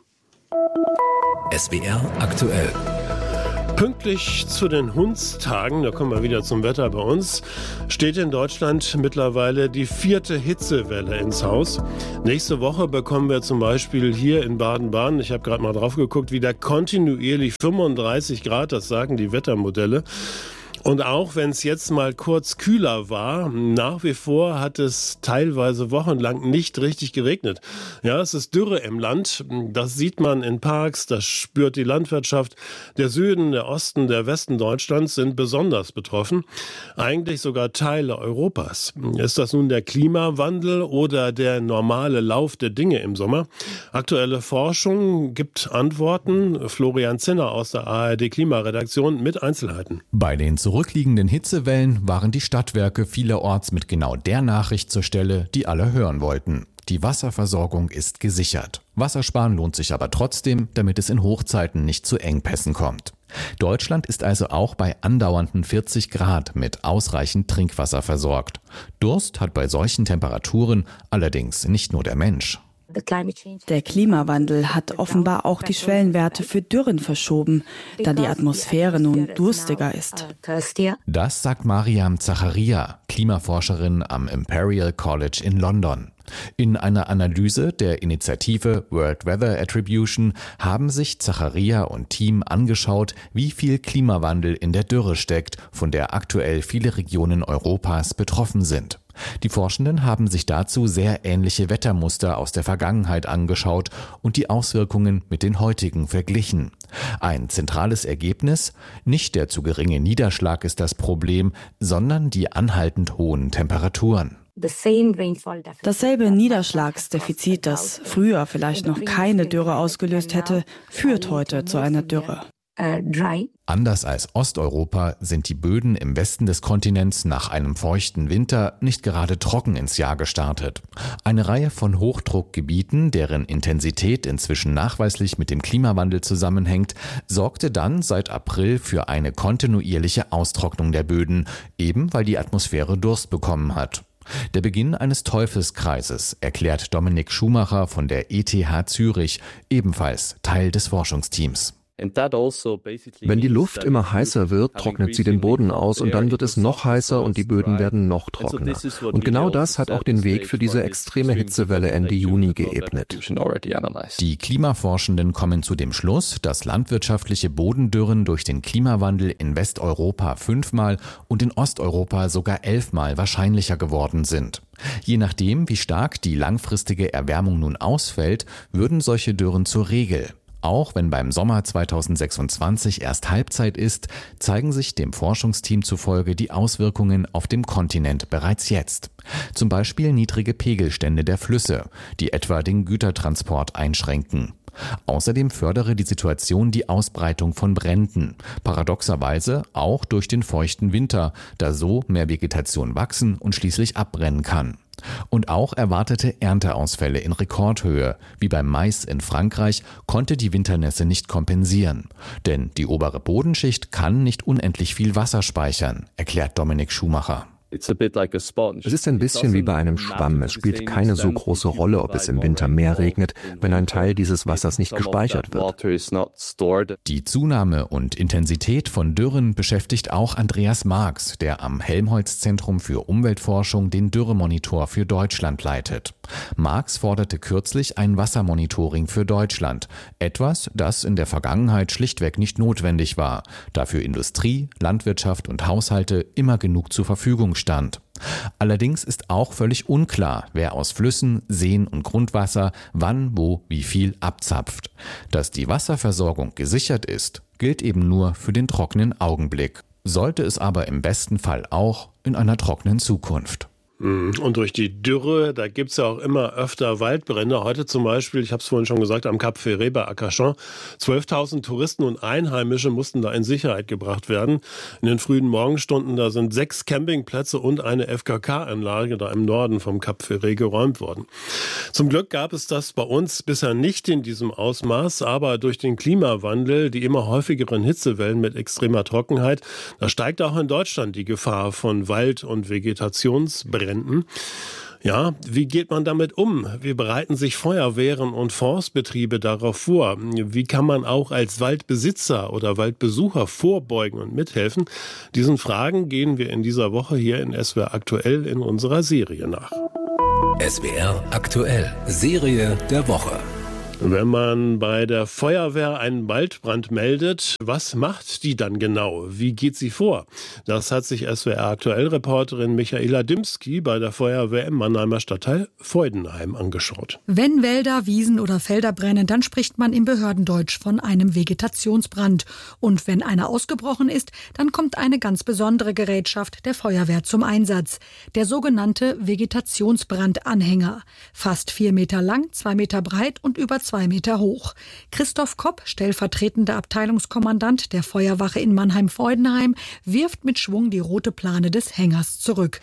S W R aktuell. Pünktlich zu den Hundstagen, da kommen wir wieder zum Wetter bei uns, steht in Deutschland mittlerweile die vierte Hitzewelle ins Haus. Nächste Woche bekommen wir zum Beispiel hier in Baden-Baden, ich habe gerade mal drauf geguckt, wieder kontinuierlich fünfunddreißig Grad, das sagen die Wettermodelle. Und auch wenn es jetzt mal kurz kühler war, nach wie vor hat es teilweise wochenlang nicht richtig geregnet. Ja, es ist Dürre im Land. Das sieht man in Parks, das spürt die Landwirtschaft. Der Süden, der Osten, der Westen Deutschlands sind besonders betroffen. Eigentlich sogar Teile Europas. Ist das nun der Klimawandel oder der normale Lauf der Dinge im Sommer? Aktuelle Forschung gibt Antworten. Florian Zinner aus der A R D-Klimaredaktion mit Einzelheiten. Bei den zurückliegenden Hitzewellen waren die Stadtwerke vielerorts mit genau der Nachricht zur Stelle, die alle hören wollten. Die Wasserversorgung ist gesichert. Wassersparen lohnt sich aber trotzdem, damit es in Hochzeiten nicht zu Engpässen kommt. Deutschland ist also auch bei andauernden vierzig Grad mit ausreichend Trinkwasser versorgt. Durst hat bei solchen Temperaturen allerdings nicht nur der Mensch. Der Klimawandel hat offenbar auch die Schwellenwerte für Dürren verschoben, da die Atmosphäre nun durstiger ist. Das sagt Mariam Zacharia, Klimaforscherin am Imperial College in London. In einer Analyse der Initiative World Weather Attribution haben sich Zacharia und Team angeschaut, wie viel Klimawandel in der Dürre steckt, von der aktuell viele Regionen Europas betroffen sind. Die Forschenden haben sich dazu sehr ähnliche Wettermuster aus der Vergangenheit angeschaut und die Auswirkungen mit den heutigen verglichen. Ein zentrales Ergebnis: Nicht der zu geringe Niederschlag ist das Problem, sondern die anhaltend hohen Temperaturen. Dasselbe Niederschlagsdefizit, das früher vielleicht noch keine Dürre ausgelöst hätte, führt heute zu einer Dürre. Anders als Osteuropa sind die Böden im Westen des Kontinents nach einem feuchten Winter nicht gerade trocken ins Jahr gestartet. Eine Reihe von Hochdruckgebieten, deren Intensität inzwischen nachweislich mit dem Klimawandel zusammenhängt, sorgte dann seit April für eine kontinuierliche Austrocknung der Böden, eben weil die Atmosphäre Durst bekommen hat. Der Beginn eines Teufelskreises, erklärt Dominik Schumacher von der E T H Zürich, ebenfalls Teil des Forschungsteams. Wenn die Luft immer heißer wird, trocknet sie den Boden aus und dann wird es noch heißer und die Böden werden noch trockener. Und genau das hat auch den Weg für diese extreme Hitzewelle Ende Juni geebnet. Die Klimaforschenden kommen zu dem Schluss, dass landwirtschaftliche Bodendürren durch den Klimawandel in Westeuropa fünfmal und in Osteuropa sogar elfmal wahrscheinlicher geworden sind. Je nachdem, wie stark die langfristige Erwärmung nun ausfällt, würden solche Dürren zur Regel. Auch wenn beim Sommer zweitausendsechsundzwanzig erst Halbzeit ist, zeigen sich dem Forschungsteam zufolge die Auswirkungen auf dem Kontinent bereits jetzt. Zum Beispiel niedrige Pegelstände der Flüsse, die etwa den Gütertransport einschränken. Außerdem fördere die Situation die Ausbreitung von Bränden, paradoxerweise auch durch den feuchten Winter, da so mehr Vegetation wachsen und schließlich abbrennen kann. Und auch erwartete Ernteausfälle in Rekordhöhe, wie beim Mais in Frankreich, konnte die Winternässe nicht kompensieren. Denn die obere Bodenschicht kann nicht unendlich viel Wasser speichern, erklärt Dominik Schumacher. Es ist ein bisschen wie bei einem Schwamm. Es spielt keine so große Rolle, ob es im Winter mehr regnet, wenn ein Teil dieses Wassers nicht gespeichert wird. Die Zunahme und Intensität von Dürren beschäftigt auch Andreas Marx, der am Helmholtz-Zentrum für Umweltforschung den Dürremonitor für Deutschland leitet. Marx forderte kürzlich ein Wassermonitoring für Deutschland. Etwas, das in der Vergangenheit schlichtweg nicht notwendig war, da für Industrie, Landwirtschaft und Haushalte immer genug zur Verfügung stand. Allerdings ist auch völlig unklar, wer aus Flüssen, Seen und Grundwasser wann, wo, wie viel abzapft. Dass die Wasserversorgung gesichert ist, gilt eben nur für den trockenen Augenblick. Sollte es aber im besten Fall auch in einer trockenen Zukunft. Und durch die Dürre, da gibt es ja auch immer öfter Waldbrände. Heute zum Beispiel, ich habe es vorhin schon gesagt, am Cap Ferret bei Arcachon. zwölftausend Touristen und Einheimische mussten da in Sicherheit gebracht werden. In den frühen Morgenstunden, da sind sechs Campingplätze und eine F K K-Anlage da im Norden vom Cap Ferret geräumt worden. Zum Glück gab es das bei uns bisher nicht in diesem Ausmaß, aber durch den Klimawandel, die immer häufigeren Hitzewellen mit extremer Trockenheit, da steigt auch in Deutschland die Gefahr von Wald- und Vegetationsbränden. Ja, wie geht man damit um? Wie bereiten sich Feuerwehren und Forstbetriebe darauf vor? Wie kann man auch als Waldbesitzer oder Waldbesucher vorbeugen und mithelfen? Diesen Fragen gehen wir in dieser Woche hier in S W R aktuell in unserer Serie nach. S W R aktuell, Serie der Woche. Wenn man bei der Feuerwehr einen Waldbrand meldet, was macht die dann genau? Wie geht sie vor? Das hat sich S W R-Aktuell-Reporterin Michaela Dimski bei der Feuerwehr im Mannheimer Stadtteil Freudenheim angeschaut. Wenn Wälder, Wiesen oder Felder brennen, dann spricht man im Behördendeutsch von einem Vegetationsbrand. Und wenn einer ausgebrochen ist, dann kommt eine ganz besondere Gerätschaft der Feuerwehr zum Einsatz. Der sogenannte Vegetationsbrandanhänger. Fast vier Meter lang, zwei Meter breit und über zwei Meter hoch. Christoph Kopp, stellvertretender Abteilungskommandant der Feuerwache in Mannheim-Freudenheim, wirft mit Schwung die rote Plane des Hängers zurück.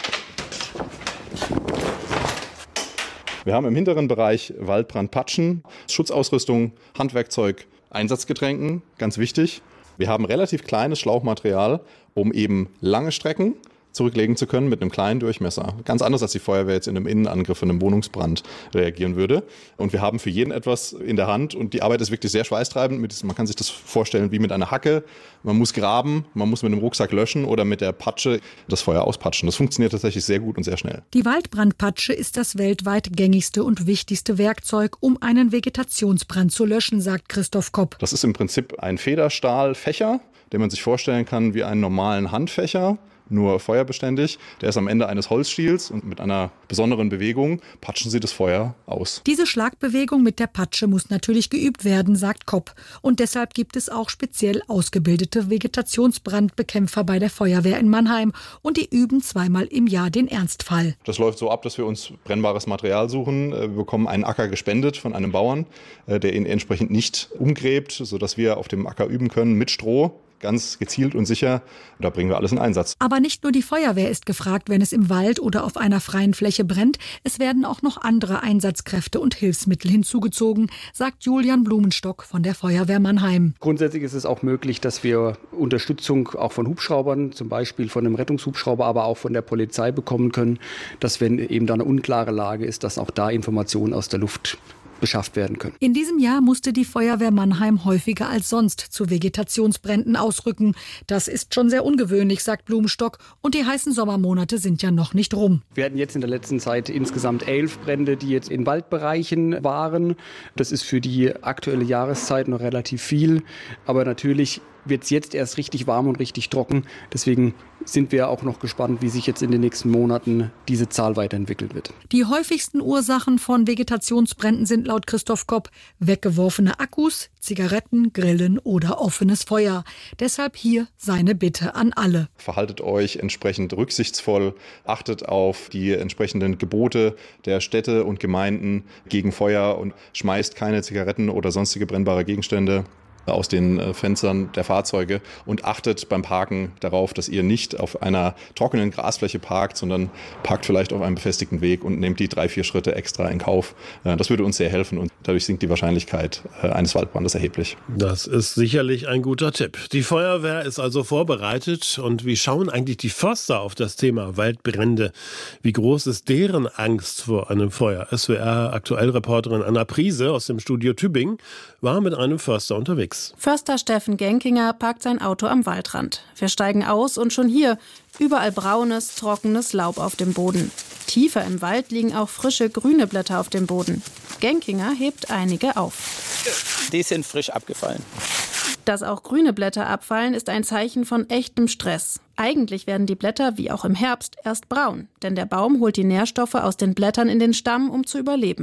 Wir haben im hinteren Bereich Waldbrandpatschen, Schutzausrüstung, Handwerkzeug, Einsatzgetränken, ganz wichtig. Wir haben relativ kleines Schlauchmaterial, um eben lange Strecken zurücklegen zu können mit einem kleinen Durchmesser. Ganz anders, als die Feuerwehr jetzt in einem Innenangriff, in einem Wohnungsbrand reagieren würde. Und wir haben für jeden etwas in der Hand und die Arbeit ist wirklich sehr schweißtreibend. Man kann sich das vorstellen wie mit einer Hacke. Man muss graben, man muss mit einem Rucksack löschen oder mit der Patsche das Feuer auspatschen. Das funktioniert tatsächlich sehr gut und sehr schnell. Die Waldbrandpatsche ist das weltweit gängigste und wichtigste Werkzeug, um einen Vegetationsbrand zu löschen, sagt Christoph Kopp. Das ist im Prinzip ein Federstahlfächer, den man sich vorstellen kann wie einen normalen Handfächer, nur feuerbeständig. Der ist am Ende eines Holzstiels und mit einer besonderen Bewegung patschen sie das Feuer aus. Diese Schlagbewegung mit der Patsche muss natürlich geübt werden, sagt Kopp. Und deshalb gibt es auch speziell ausgebildete Vegetationsbrandbekämpfer bei der Feuerwehr in Mannheim. Und die üben zweimal im Jahr den Ernstfall. Das läuft so ab, dass wir uns brennbares Material suchen. Wir bekommen einen Acker gespendet von einem Bauern, der ihn entsprechend nicht umgräbt, sodass wir auf dem Acker üben können mit Stroh. Ganz gezielt und sicher. Da bringen wir alles in Einsatz. Aber nicht nur die Feuerwehr ist gefragt, wenn es im Wald oder auf einer freien Fläche brennt. Es werden auch noch andere Einsatzkräfte und Hilfsmittel hinzugezogen, sagt Julian Blumenstock von der Feuerwehr Mannheim. Grundsätzlich ist es auch möglich, dass wir Unterstützung auch von Hubschraubern, zum Beispiel von einem Rettungshubschrauber, aber auch von der Polizei bekommen können, dass wenn eben da eine unklare Lage ist, dass auch da Informationen aus der Luft beschafft werden können. In diesem Jahr musste die Feuerwehr Mannheim häufiger als sonst zu Vegetationsbränden ausrücken. Das ist schon sehr ungewöhnlich, sagt Blumenstock. Und die heißen Sommermonate sind ja noch nicht rum. Wir hatten jetzt in der letzten Zeit insgesamt elf Brände, die jetzt in Waldbereichen waren. Das ist für die aktuelle Jahreszeit noch relativ viel. Aber natürlich wird es jetzt erst richtig warm und richtig trocken. Deswegen sind wir auch noch gespannt, wie sich jetzt in den nächsten Monaten diese Zahl weiterentwickeln wird. Die häufigsten Ursachen von Vegetationsbränden sind laut Christoph Kopp weggeworfene Akkus, Zigaretten, Grillen oder offenes Feuer. Deshalb hier seine Bitte an alle. Verhaltet euch entsprechend rücksichtsvoll, achtet auf die entsprechenden Gebote der Städte und Gemeinden gegen Feuer und schmeißt keine Zigaretten oder sonstige brennbare Gegenstände aus den Fenstern der Fahrzeuge und achtet beim Parken darauf, dass ihr nicht auf einer trockenen Grasfläche parkt, sondern parkt vielleicht auf einem befestigten Weg und nehmt die drei, vier Schritte extra in Kauf. Das würde uns sehr helfen und dadurch sinkt die Wahrscheinlichkeit eines Waldbrandes erheblich. Das ist sicherlich ein guter Tipp. Die Feuerwehr ist also vorbereitet. Und wie schauen eigentlich die Förster auf das Thema Waldbrände? Wie groß ist deren Angst vor einem Feuer? S W R-Aktuellreporterin Anna Priese aus dem Studio Tübingen war mit einem Förster unterwegs. Förster Steffen Genkinger parkt sein Auto am Waldrand. Wir steigen aus und schon hier, überall braunes, trockenes Laub auf dem Boden. Tiefer im Wald liegen auch frische grüne Blätter auf dem Boden. Genkinger hebt einige auf. Die sind frisch abgefallen. Dass auch grüne Blätter abfallen, ist ein Zeichen von echtem Stress. Eigentlich werden die Blätter, wie auch im Herbst, erst braun. Denn der Baum holt die Nährstoffe aus den Blättern in den Stamm, um zu überleben.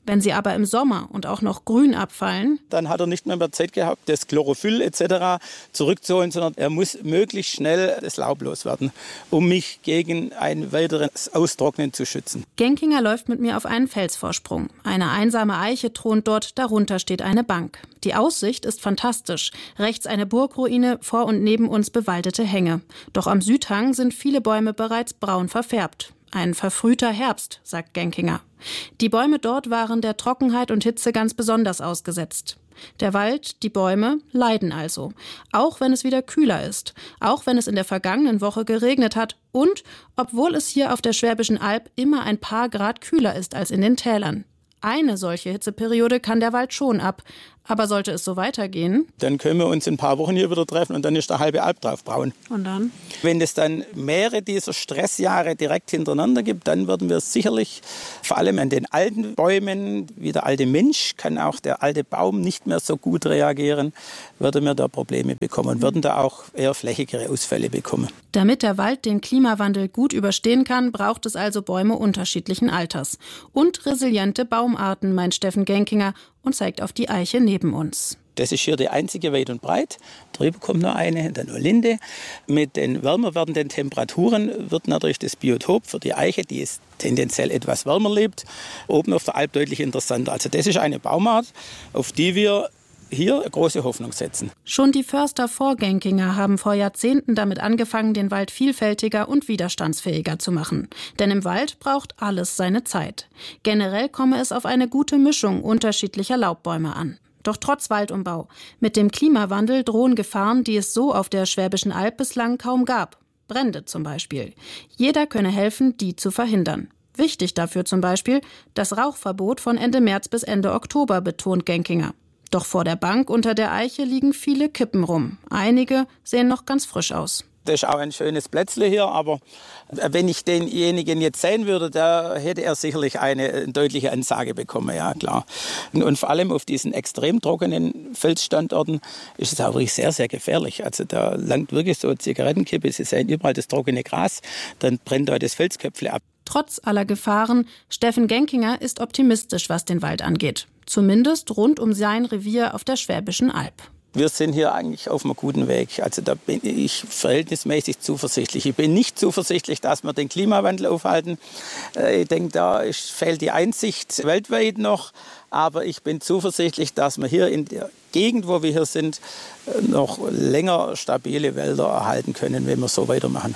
Wenn sie aber im Sommer und auch noch grün abfallen, dann hat er nicht mehr, mehr Zeit gehabt, das Chlorophyll et cetera zurückzuholen, sondern er muss möglichst schnell das Laub loswerden, um mich gegen ein weiteres Austrocknen zu schützen. Genkinger läuft mit mir auf einen Felsvorsprung. Eine einsame Eiche thront dort, darunter steht eine Bank. Die Aussicht ist fantastisch. Rechts eine Burgruine, vor und neben uns bewaldete Hänge. Doch am Südhang sind viele Bäume bereits braun verfärbt. Ein verfrühter Herbst, sagt Genkinger. Die Bäume dort waren der Trockenheit und Hitze ganz besonders ausgesetzt. Der Wald, die Bäume leiden also. Auch wenn es wieder kühler ist. Auch wenn es in der vergangenen Woche geregnet hat. Und obwohl es hier auf der Schwäbischen Alb immer ein paar Grad kühler ist als in den Tälern. Eine solche Hitzeperiode kann der Wald schon ab. Aber sollte es so weitergehen? Dann können wir uns in ein paar Wochen hier wieder treffen und dann ist der halbe Alb drauf braun. Und dann? Wenn es dann mehrere dieser Stressjahre direkt hintereinander gibt, dann würden wir sicherlich vor allem an den alten Bäumen, wie der alte Mensch, kann auch der alte Baum nicht mehr so gut reagieren, würden wir da Probleme bekommen und würden da auch eher flächigere Ausfälle bekommen. Damit der Wald den Klimawandel gut überstehen kann, braucht es also Bäume unterschiedlichen Alters. Und resiliente Baumarten, meint Steffen Genkinger und zeigt auf die Eiche neben uns. Das ist hier die einzige weit und breit. Drüber kommt noch eine, dann nur Linde. Mit den wärmer werdenden Temperaturen wird natürlich das Biotop für die Eiche, die es tendenziell etwas wärmer lebt, oben auf der Alp deutlich interessanter. Also das ist eine Baumart, auf die wir hier große Hoffnung setzen. Schon die Förster vor Genkinger haben vor Jahrzehnten damit angefangen, den Wald vielfältiger und widerstandsfähiger zu machen. Denn im Wald braucht alles seine Zeit. Generell komme es auf eine gute Mischung unterschiedlicher Laubbäume an. Doch trotz Waldumbau, mit dem Klimawandel drohen Gefahren, die es so auf der Schwäbischen Alb bislang kaum gab. Brände zum Beispiel. Jeder könne helfen, die zu verhindern. Wichtig dafür zum Beispiel das Rauchverbot von Ende März bis Ende Oktober, betont Genkinger. Doch vor der Bank unter der Eiche liegen viele Kippen rum. Einige sehen noch ganz frisch aus. Das ist auch ein schönes Plätzle hier, aber wenn ich denjenigen jetzt sehen würde, da hätte er sicherlich eine deutliche Ansage bekommen, ja klar. Und vor allem auf diesen extrem trockenen Felsstandorten ist es auch wirklich sehr, sehr gefährlich. Also da langt wirklich so Zigarettenkippe, Sie sehen überall das trockene Gras, dann brennt da das Felsköpfle ab. Trotz aller Gefahren, Steffen Genkinger ist optimistisch, was den Wald angeht. Zumindest rund um sein Revier auf der Schwäbischen Alb. Wir sind hier eigentlich auf einem guten Weg. Also da bin ich verhältnismäßig zuversichtlich. Ich bin nicht zuversichtlich, dass wir den Klimawandel aufhalten. Ich denke, da ist, fehlt die Einsicht weltweit noch. Aber ich bin zuversichtlich, dass wir hier in der Gegend, wo wir hier sind, noch länger stabile Wälder erhalten können, wenn wir so weitermachen.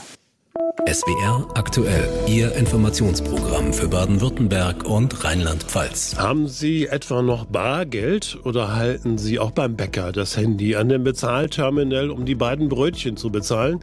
S W R aktuell, Ihr Informationsprogramm für Baden-Württemberg und Rheinland-Pfalz. Haben Sie etwa noch Bargeld oder halten Sie auch beim Bäcker das Handy an dem Bezahlterminal, um die beiden Brötchen zu bezahlen?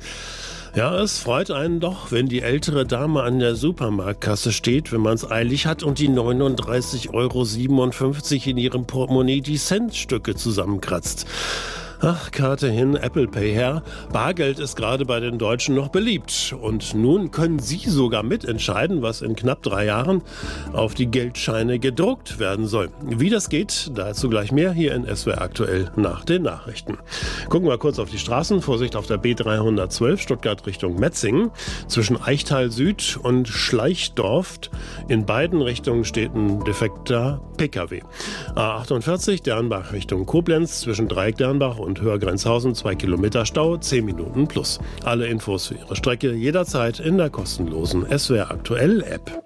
Ja, es freut einen doch, wenn die ältere Dame an der Supermarktkasse steht, wenn man es eilig hat und die neununddreißig Euro siebenundfünfzig in ihrem Portemonnaie die Centstücke zusammenkratzt. Ach, Karte hin, Apple Pay her. Bargeld ist gerade bei den Deutschen noch beliebt. Und nun können Sie sogar mitentscheiden, was in knapp drei Jahren auf die Geldscheine gedruckt werden soll. Wie das geht, dazu gleich mehr hier in S W R aktuell nach den Nachrichten. Gucken wir kurz auf die Straßen. Vorsicht auf der B dreihundertzwölf, Stuttgart Richtung Metzingen. Zwischen Eichtal Süd und Schleichdorf. In beiden Richtungen steht ein defekter P K W. A achtundvierzig, Dernbach Richtung Koblenz. Zwischen Dreieck Dernbach und und Höher-Grenzhausen, zwei Kilometer Stau, zehn Minuten plus. Alle Infos für Ihre Strecke jederzeit in der kostenlosen S W R aktuell App.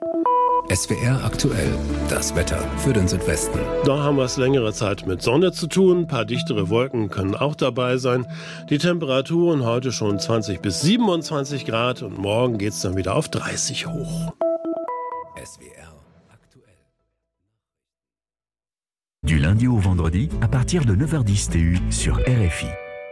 S W R aktuell, das Wetter für den Südwesten. Da haben wir es längere Zeit mit Sonne zu tun. Ein paar dichtere Wolken können auch dabei sein. Die Temperaturen heute schon zwanzig bis siebenundzwanzig Grad und morgen geht es dann wieder auf dreißig hoch. S W R aktuell. Du lundi au vendredi, à partir de neuf heures dix T U sur R F I.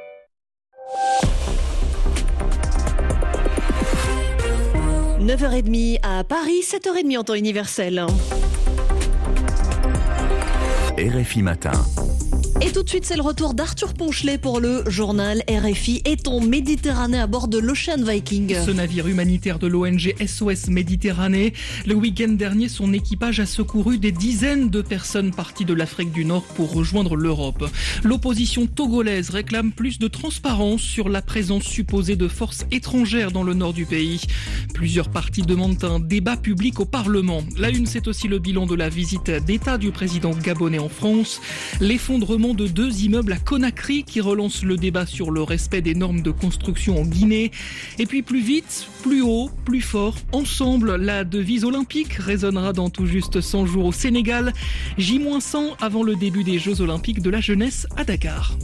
neuf heures trente à Paris, sept heures trente en temps universel. R F I Matin. Et tout de suite, c'est le retour d'Arthur Ponchelet pour le journal R F I. Est en Méditerranée à bord de l'Ocean Viking. Ce navire humanitaire de l'O N G S O S Méditerranée. Le week-end dernier, son équipage a secouru des dizaines de personnes parties de l'Afrique du Nord pour rejoindre l'Europe. L'opposition togolaise réclame plus de transparence sur la présence supposée de forces étrangères dans le nord du pays. Plusieurs partis demandent un débat public au Parlement. La une, c'est aussi le bilan de la visite d'État du président gabonais en France. L'effondrement de deux immeubles à Conakry qui relance le débat sur le respect des normes de construction en Guinée. Et puis plus vite, plus haut, plus fort, ensemble, la devise olympique résonnera dans tout juste cent jours au Sénégal. J cent avant le début des Jeux olympiques de la jeunesse à Dakar.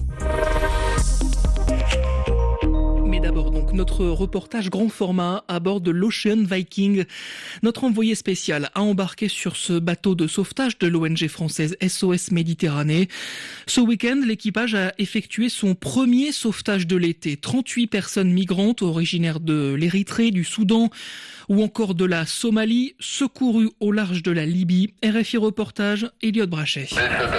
Mais d'abord donc notre reportage grand format à bord de l'Ocean Viking. Notre envoyé spécial a embarqué sur ce bateau de sauvetage de l'O N G française S O S Méditerranée. Ce week-end, l'équipage a effectué son premier sauvetage de l'été. trente-huit personnes migrantes originaires de l'Érythrée, du Soudan ou encore de la Somalie, secourues au large de la Libye. R F I reportage, Elliot Brachet.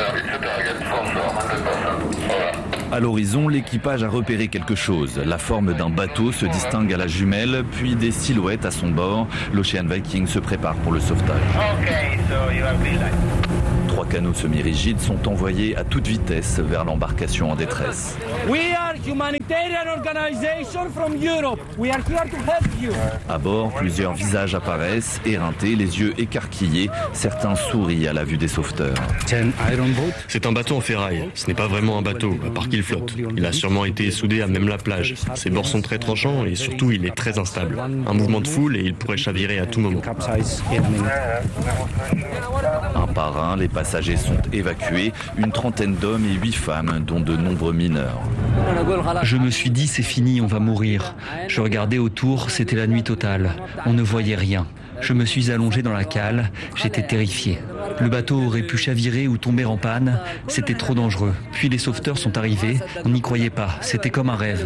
À l'horizon, l'équipage a repéré quelque chose. La forme d'un bateau se distingue à la jumelle, puis des silhouettes à son bord. L'Ocean Viking se prépare pour le sauvetage. Okay, so you have Trois canots semi-rigides sont envoyés à toute vitesse vers l'embarcation en détresse. We are humanitarian organization from Europe. We are here to help you. À bord, plusieurs visages apparaissent, éreintés, les yeux écarquillés. Certains sourient à la vue des sauveteurs. C'est un bateau en ferraille. Ce n'est pas vraiment un bateau, à part qu'il flotte. Il a sûrement été soudé à même la plage. Ses bords sont très tranchants et surtout il est très instable. Un mouvement de foule et il pourrait chavirer à tout moment. Un par un, les passagers sont évacués, une trentaine d'hommes et huit femmes, dont de nombreux mineurs. Je me suis dit, c'est fini, on va mourir. Je regardais autour, c'était la nuit totale. On ne voyait rien. Je me suis allongé dans la cale, j'étais terrifié. Le bateau aurait pu chavirer ou tomber en panne, c'était trop dangereux. Puis les sauveteurs sont arrivés, on n'y croyait pas, c'était comme un rêve.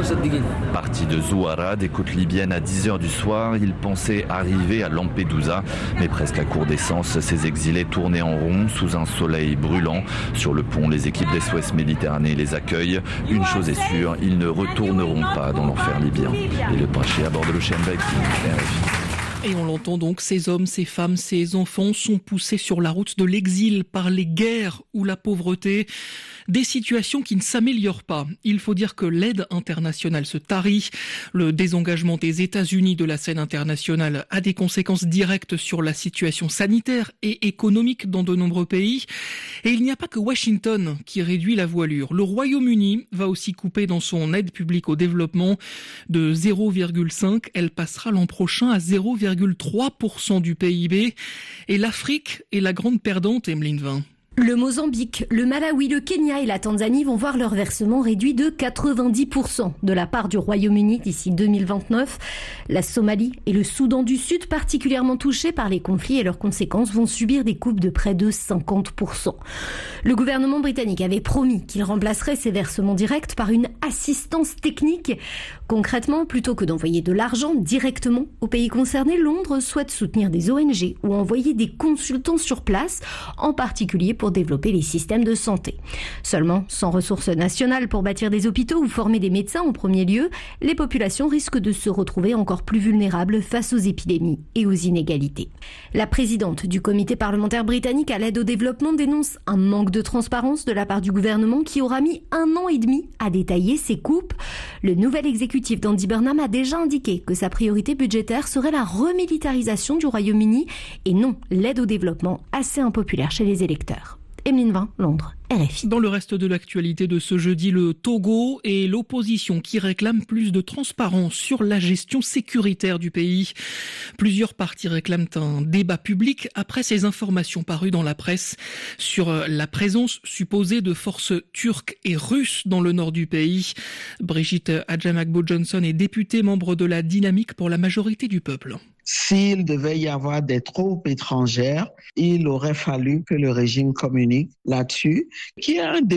Parti de Zouara, des côtes libyennes à dix heures du soir, ils pensaient arriver à Lampedusa, mais presque à court d'essence, ces exilés tournaient en rond sous un soleil brûlant. Sur le pont, les équipes d'S O S Méditerranée les accueillent. Une chose est sûre, ils ne retourneront pas dans l'enfer libyen. Et le Brachet à bord de l'Ocean Viking, R F I. Et on l'entend donc, ces hommes, ces femmes, ces enfants sont poussés sur la route de l'exil par les guerres ou la pauvreté. Des situations qui ne s'améliorent pas. Il faut dire que l'aide internationale se tarit. Le désengagement des États-Unis de la scène internationale a des conséquences directes sur la situation sanitaire et économique dans de nombreux pays. Et il n'y a pas que Washington qui réduit la voilure. Le Royaume-Uni va aussi couper dans son aide publique au développement de zéro virgule cinq. Elle passera l'an prochain à zéro virgule trois pour cent du P I B. Et l'Afrique est la grande perdante, Emeline Vin. Le Mozambique, le Malawi, le Kenya et la Tanzanie vont voir leur versement réduit de quatre-vingt-dix pour cent de la part du Royaume-Uni d'ici deux mille vingt-neuf. La Somalie et le Soudan du Sud, particulièrement touchés par les conflits et leurs conséquences, vont subir des coupes de près de cinquante pour cent. Le gouvernement britannique avait promis qu'il remplacerait ces versements directs par une assistance technique. Concrètement, plutôt que d'envoyer de l'argent directement aux pays concernés, Londres souhaite soutenir des O N G ou envoyer des consultants sur place, en particulier pour pour développer les systèmes de santé. Seulement, sans ressources nationales pour bâtir des hôpitaux ou former des médecins en premier lieu, les populations risquent de se retrouver encore plus vulnérables face aux épidémies et aux inégalités. La présidente du comité parlementaire britannique à l'aide au développement dénonce un manque de transparence de la part du gouvernement qui aura mis un an et demi à détailler ses coupes. Le nouvel exécutif d'Andy Burnham a déjà indiqué que sa priorité budgétaire serait la remilitarisation du Royaume-Uni et non l'aide au développement, assez impopulaire chez les électeurs. Emeline Vin, Londres, R F I. Dans le reste de l'actualité de ce jeudi, le Togo et l'opposition qui réclament plus de transparence sur la gestion sécuritaire du pays. Plusieurs partis réclament un débat public après ces informations parues dans la presse sur la présence supposée de forces turques et russes dans le nord du pays. Brigitte Adjamakbo-Johnson est députée membre de la Dynamique pour la majorité du peuple. S'il devait y avoir des troupes étrangères, il aurait fallu que le régime communique là-dessus, qu'il y ait un débat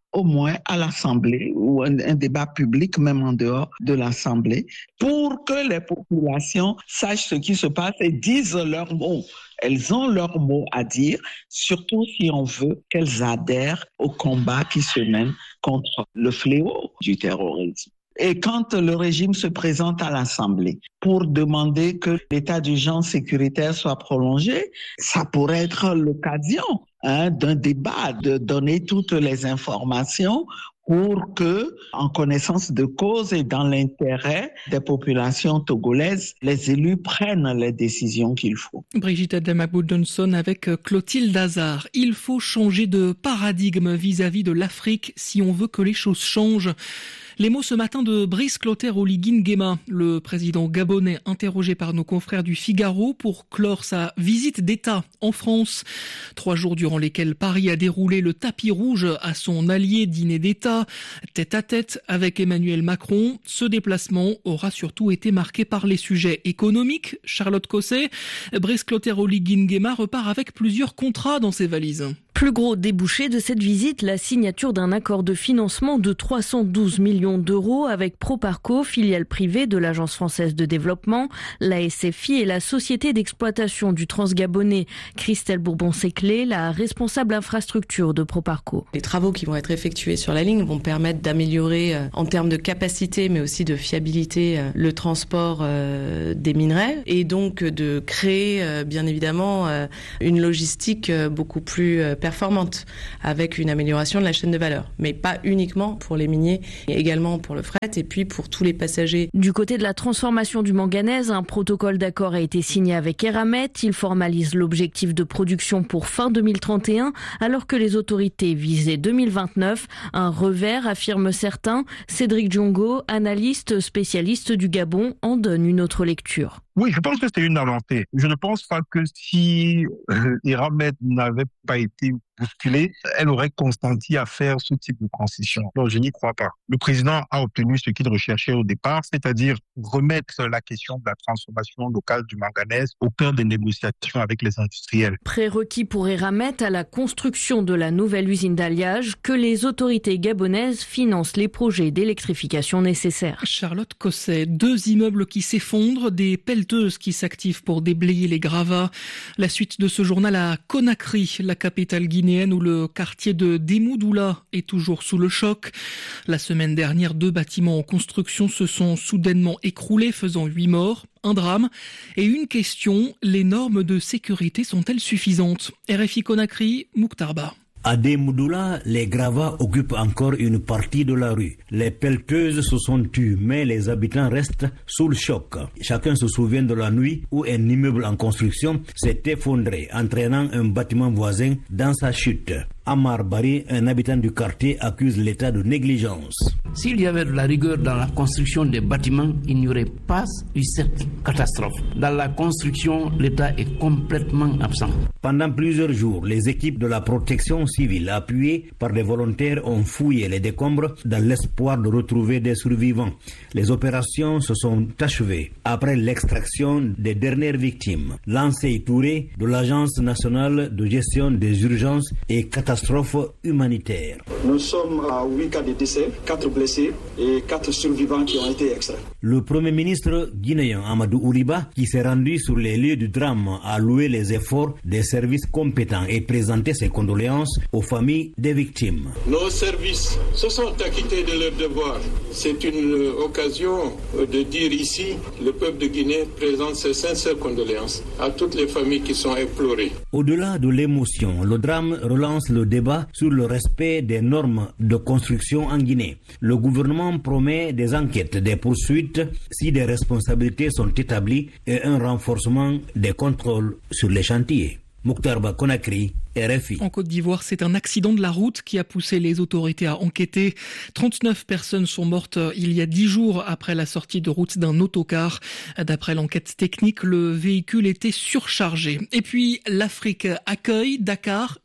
au moins à l'Assemblée ou un, un débat public, même en dehors de l'Assemblée, pour que les populations sachent ce qui se passe et disent leurs mots. Elles ont leurs mots à dire, surtout si on veut qu'elles adhèrent au combat qui se mène contre le fléau du terrorisme. Et quand le régime se présente à l'Assemblée pour demander que l'état d'urgence sécuritaire soit prolongé, ça pourrait être l'occasion hein, d'un débat, de donner toutes les informations pour que, en connaissance de cause et dans l'intérêt des populations togolaises, les élus prennent les décisions qu'il faut. Brigitte Adama-Johnson avec Clotilde Hazard. Il faut changer de paradigme vis-à-vis de l'Afrique si on veut que les choses changent. Les mots ce matin de Brice Clotaire Oligui Nguema, le président gabonais interrogé par nos confrères du Figaro pour clore sa visite d'État en France. Trois jours durant lesquels Paris a déroulé le tapis rouge à son allié dîner d'État, tête à tête avec Emmanuel Macron. Ce déplacement aura surtout été marqué par les sujets économiques. Charlotte Cosset, Brice Clotaire Oligui Nguema repart avec plusieurs contrats dans ses valises. Plus gros débouché de cette visite, la signature d'un accord de financement de trois cent douze millions d'euros avec Proparco, filiale privée de l'Agence française de développement, la S F I et la société d'exploitation du Transgabonais. Christelle Bourbon-Séclé, la responsable infrastructure de Proparco. Les travaux qui vont être effectués sur la ligne vont permettre d'améliorer euh, en termes de capacité mais aussi de fiabilité euh, le transport euh, des minerais et donc euh, de créer euh, bien évidemment euh, une logistique euh, beaucoup plus euh, performante avec une amélioration de la chaîne de valeur, mais pas uniquement pour les miniers, mais également pour le fret et puis pour tous les passagers. Du côté de la transformation du manganèse, un protocole d'accord a été signé avec Eramet. Il formalise l'objectif de production pour fin deux mille trente et un, alors que les autorités visaient deux mille vingt-neuf. Un revers, affirment certains. Cédric Diongo, analyste spécialiste du Gabon, en donne une autre lecture. Oui, je pense que c'est une avancée. Je ne pense pas que si euh, Eramet n'avait pas été bousculée, elle aurait consenti à faire ce type de transition. Donc, je n'y crois pas. Le président a obtenu ce qu'il recherchait au départ, c'est-à-dire remettre la question de la transformation locale du manganèse au cœur des négociations avec les industriels. Prérequis pour Eramet à la construction de la nouvelle usine d'alliage, que les autorités gabonaises financent les projets d'électrification nécessaires. Charlotte Cosset, deux immeubles qui s'effondrent, des pelleteuses qui s'activent pour déblayer les gravats. La suite de ce journal à Conakry, la capitale guinéenne, où le quartier de Demoudoula est toujours sous le choc. La semaine dernière, deux bâtiments en construction se sont soudainement écroulés, faisant huit morts. Un drame et une question, les normes de sécurité sont-elles suffisantes? R F I Conakry, Mouktarba. À Demoudoula, les gravats occupent encore une partie de la rue. Les pelleteuses se sont tues, mais les habitants restent sous le choc. Chacun se souvient de la nuit où un immeuble en construction s'est effondré, entraînant un bâtiment voisin dans sa chute. Amar Bari, un habitant du quartier, accuse l'État de négligence. S'il y avait de la rigueur dans la construction des bâtiments, il n'y aurait pas eu cette catastrophe. Dans la construction, l'État est complètement absent. Pendant plusieurs jours, les équipes de la protection civile, appuyées par des volontaires, ont fouillé les décombres dans l'espoir de retrouver des survivants. Les opérations se sont achevées après l'extraction des dernières victimes. Lancé Touré, de l'Agence nationale de gestion des urgences et catastrophes humanitaires. Nous sommes à huit cas de décès, quatre blessés et quatre survivants qui ont été extraits. Le Premier ministre guinéen Amadou Ouriba, qui s'est rendu sur les lieux du drame, a loué les efforts des services compétents et présenté ses condoléances aux familles des victimes. Nos services se sont acquittés de leur devoir. C'est une occasion de dire ici, le peuple de Guinée présente ses sincères condoléances à toutes les familles qui sont éplorées. Au-delà de l'émotion, le drame relance le débat sur le respect des normes de construction en Guinée. Le gouvernement promet des enquêtes, des poursuites si des responsabilités sont établies et un renforcement des contrôles sur les chantiers. Mouktarba Conakry, R F I. En Côte d'Ivoire, c'est un accident de la route qui a poussé les autorités à enquêter. trente-neuf personnes sont mortes il y a dix jours après la sortie de route d'un autocar. D'après l'enquête technique, le véhicule était surchargé. Et puis, l'Afrique accueille Dakar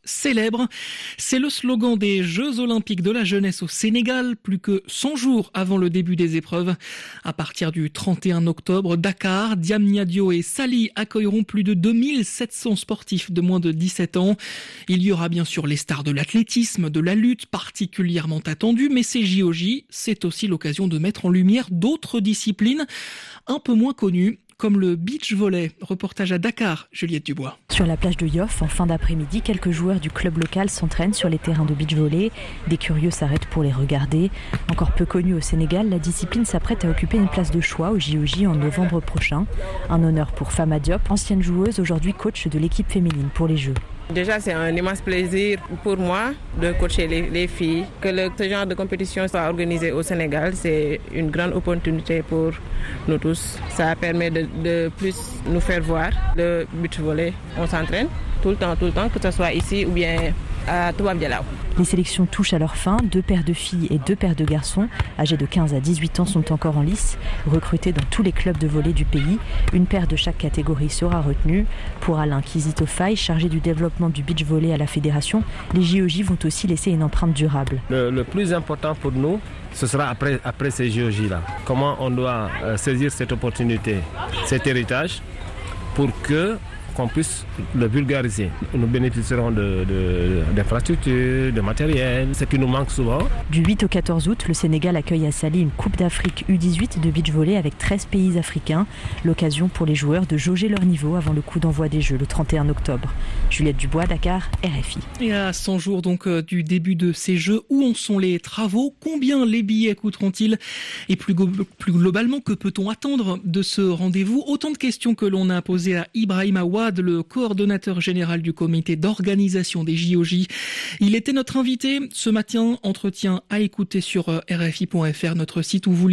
célèbre. C'est le slogan des Jeux Olympiques de la jeunesse au Sénégal, plus que cent jours avant le début des épreuves. À partir du trente et un octobre, Dakar, Diamniadio et Saly accueilleront plus de deux mille sept cents sportifs de moins de dix-sept ans. Il y aura bien sûr les stars de l'athlétisme, de la lutte particulièrement attendues, mais ces J O J, c'est aussi l'occasion de mettre en lumière d'autres disciplines un peu moins connues, comme le beach volley. Reportage à Dakar, Juliette Dubois. Sur la plage de Yoff, en fin d'après-midi, quelques joueurs du club local s'entraînent sur les terrains de beach volley. Des curieux s'arrêtent pour les regarder. Encore peu connue au Sénégal, la discipline s'apprête à occuper une place de choix au J O J en novembre prochain. Un honneur pour Fama Diop, ancienne joueuse, aujourd'hui coach de l'équipe féminine pour les Jeux. Déjà, c'est un immense plaisir pour moi de coacher les, les filles. Que le, ce genre de compétition soit organisé au Sénégal, c'est une grande opportunité pour nous tous. Ça permet de, de plus nous faire voir le beach volley. On s'entraîne tout le temps, tout le temps, que ce soit ici ou bien à Toubab Dialaw. Les sélections touchent à leur fin. Deux paires de filles et deux paires de garçons, âgés de quinze à dix-huit ans, sont encore en lice, recrutés dans tous les clubs de volley du pays. Une paire de chaque catégorie sera retenue. Pour Alain Kizito-Faye, chargé du développement du beach volley à la fédération, les J O J vont aussi laisser une empreinte durable. Le, le plus important pour nous, ce sera après, après ces J O J-là. Comment on doit euh, saisir cette opportunité, cet héritage, pour que qu'on puisse le vulgariser. Nous bénéficierons de, de, d'infrastructures, de matériel, ce qui nous manque souvent. Du huit au quatorze août, le Sénégal accueille à Saly une Coupe d'Afrique U dix-huit de beach volley avec treize pays africains. L'occasion pour les joueurs de jauger leur niveau avant le coup d'envoi des Jeux le trente et un octobre. Juliette Dubois, Dakar, R F I. Et à cent jours donc du début de ces Jeux, où en sont les travaux? Combien les billets coûteront-ils? Et plus, plus globalement, que peut-on attendre de ce rendez-vous? Autant de questions que l'on a posées à Ibrahim Awad, le coordonnateur général du comité d'organisation des J O J. Il était notre invité ce matin. Entretien à écouter sur R F I point F R, notre site où vous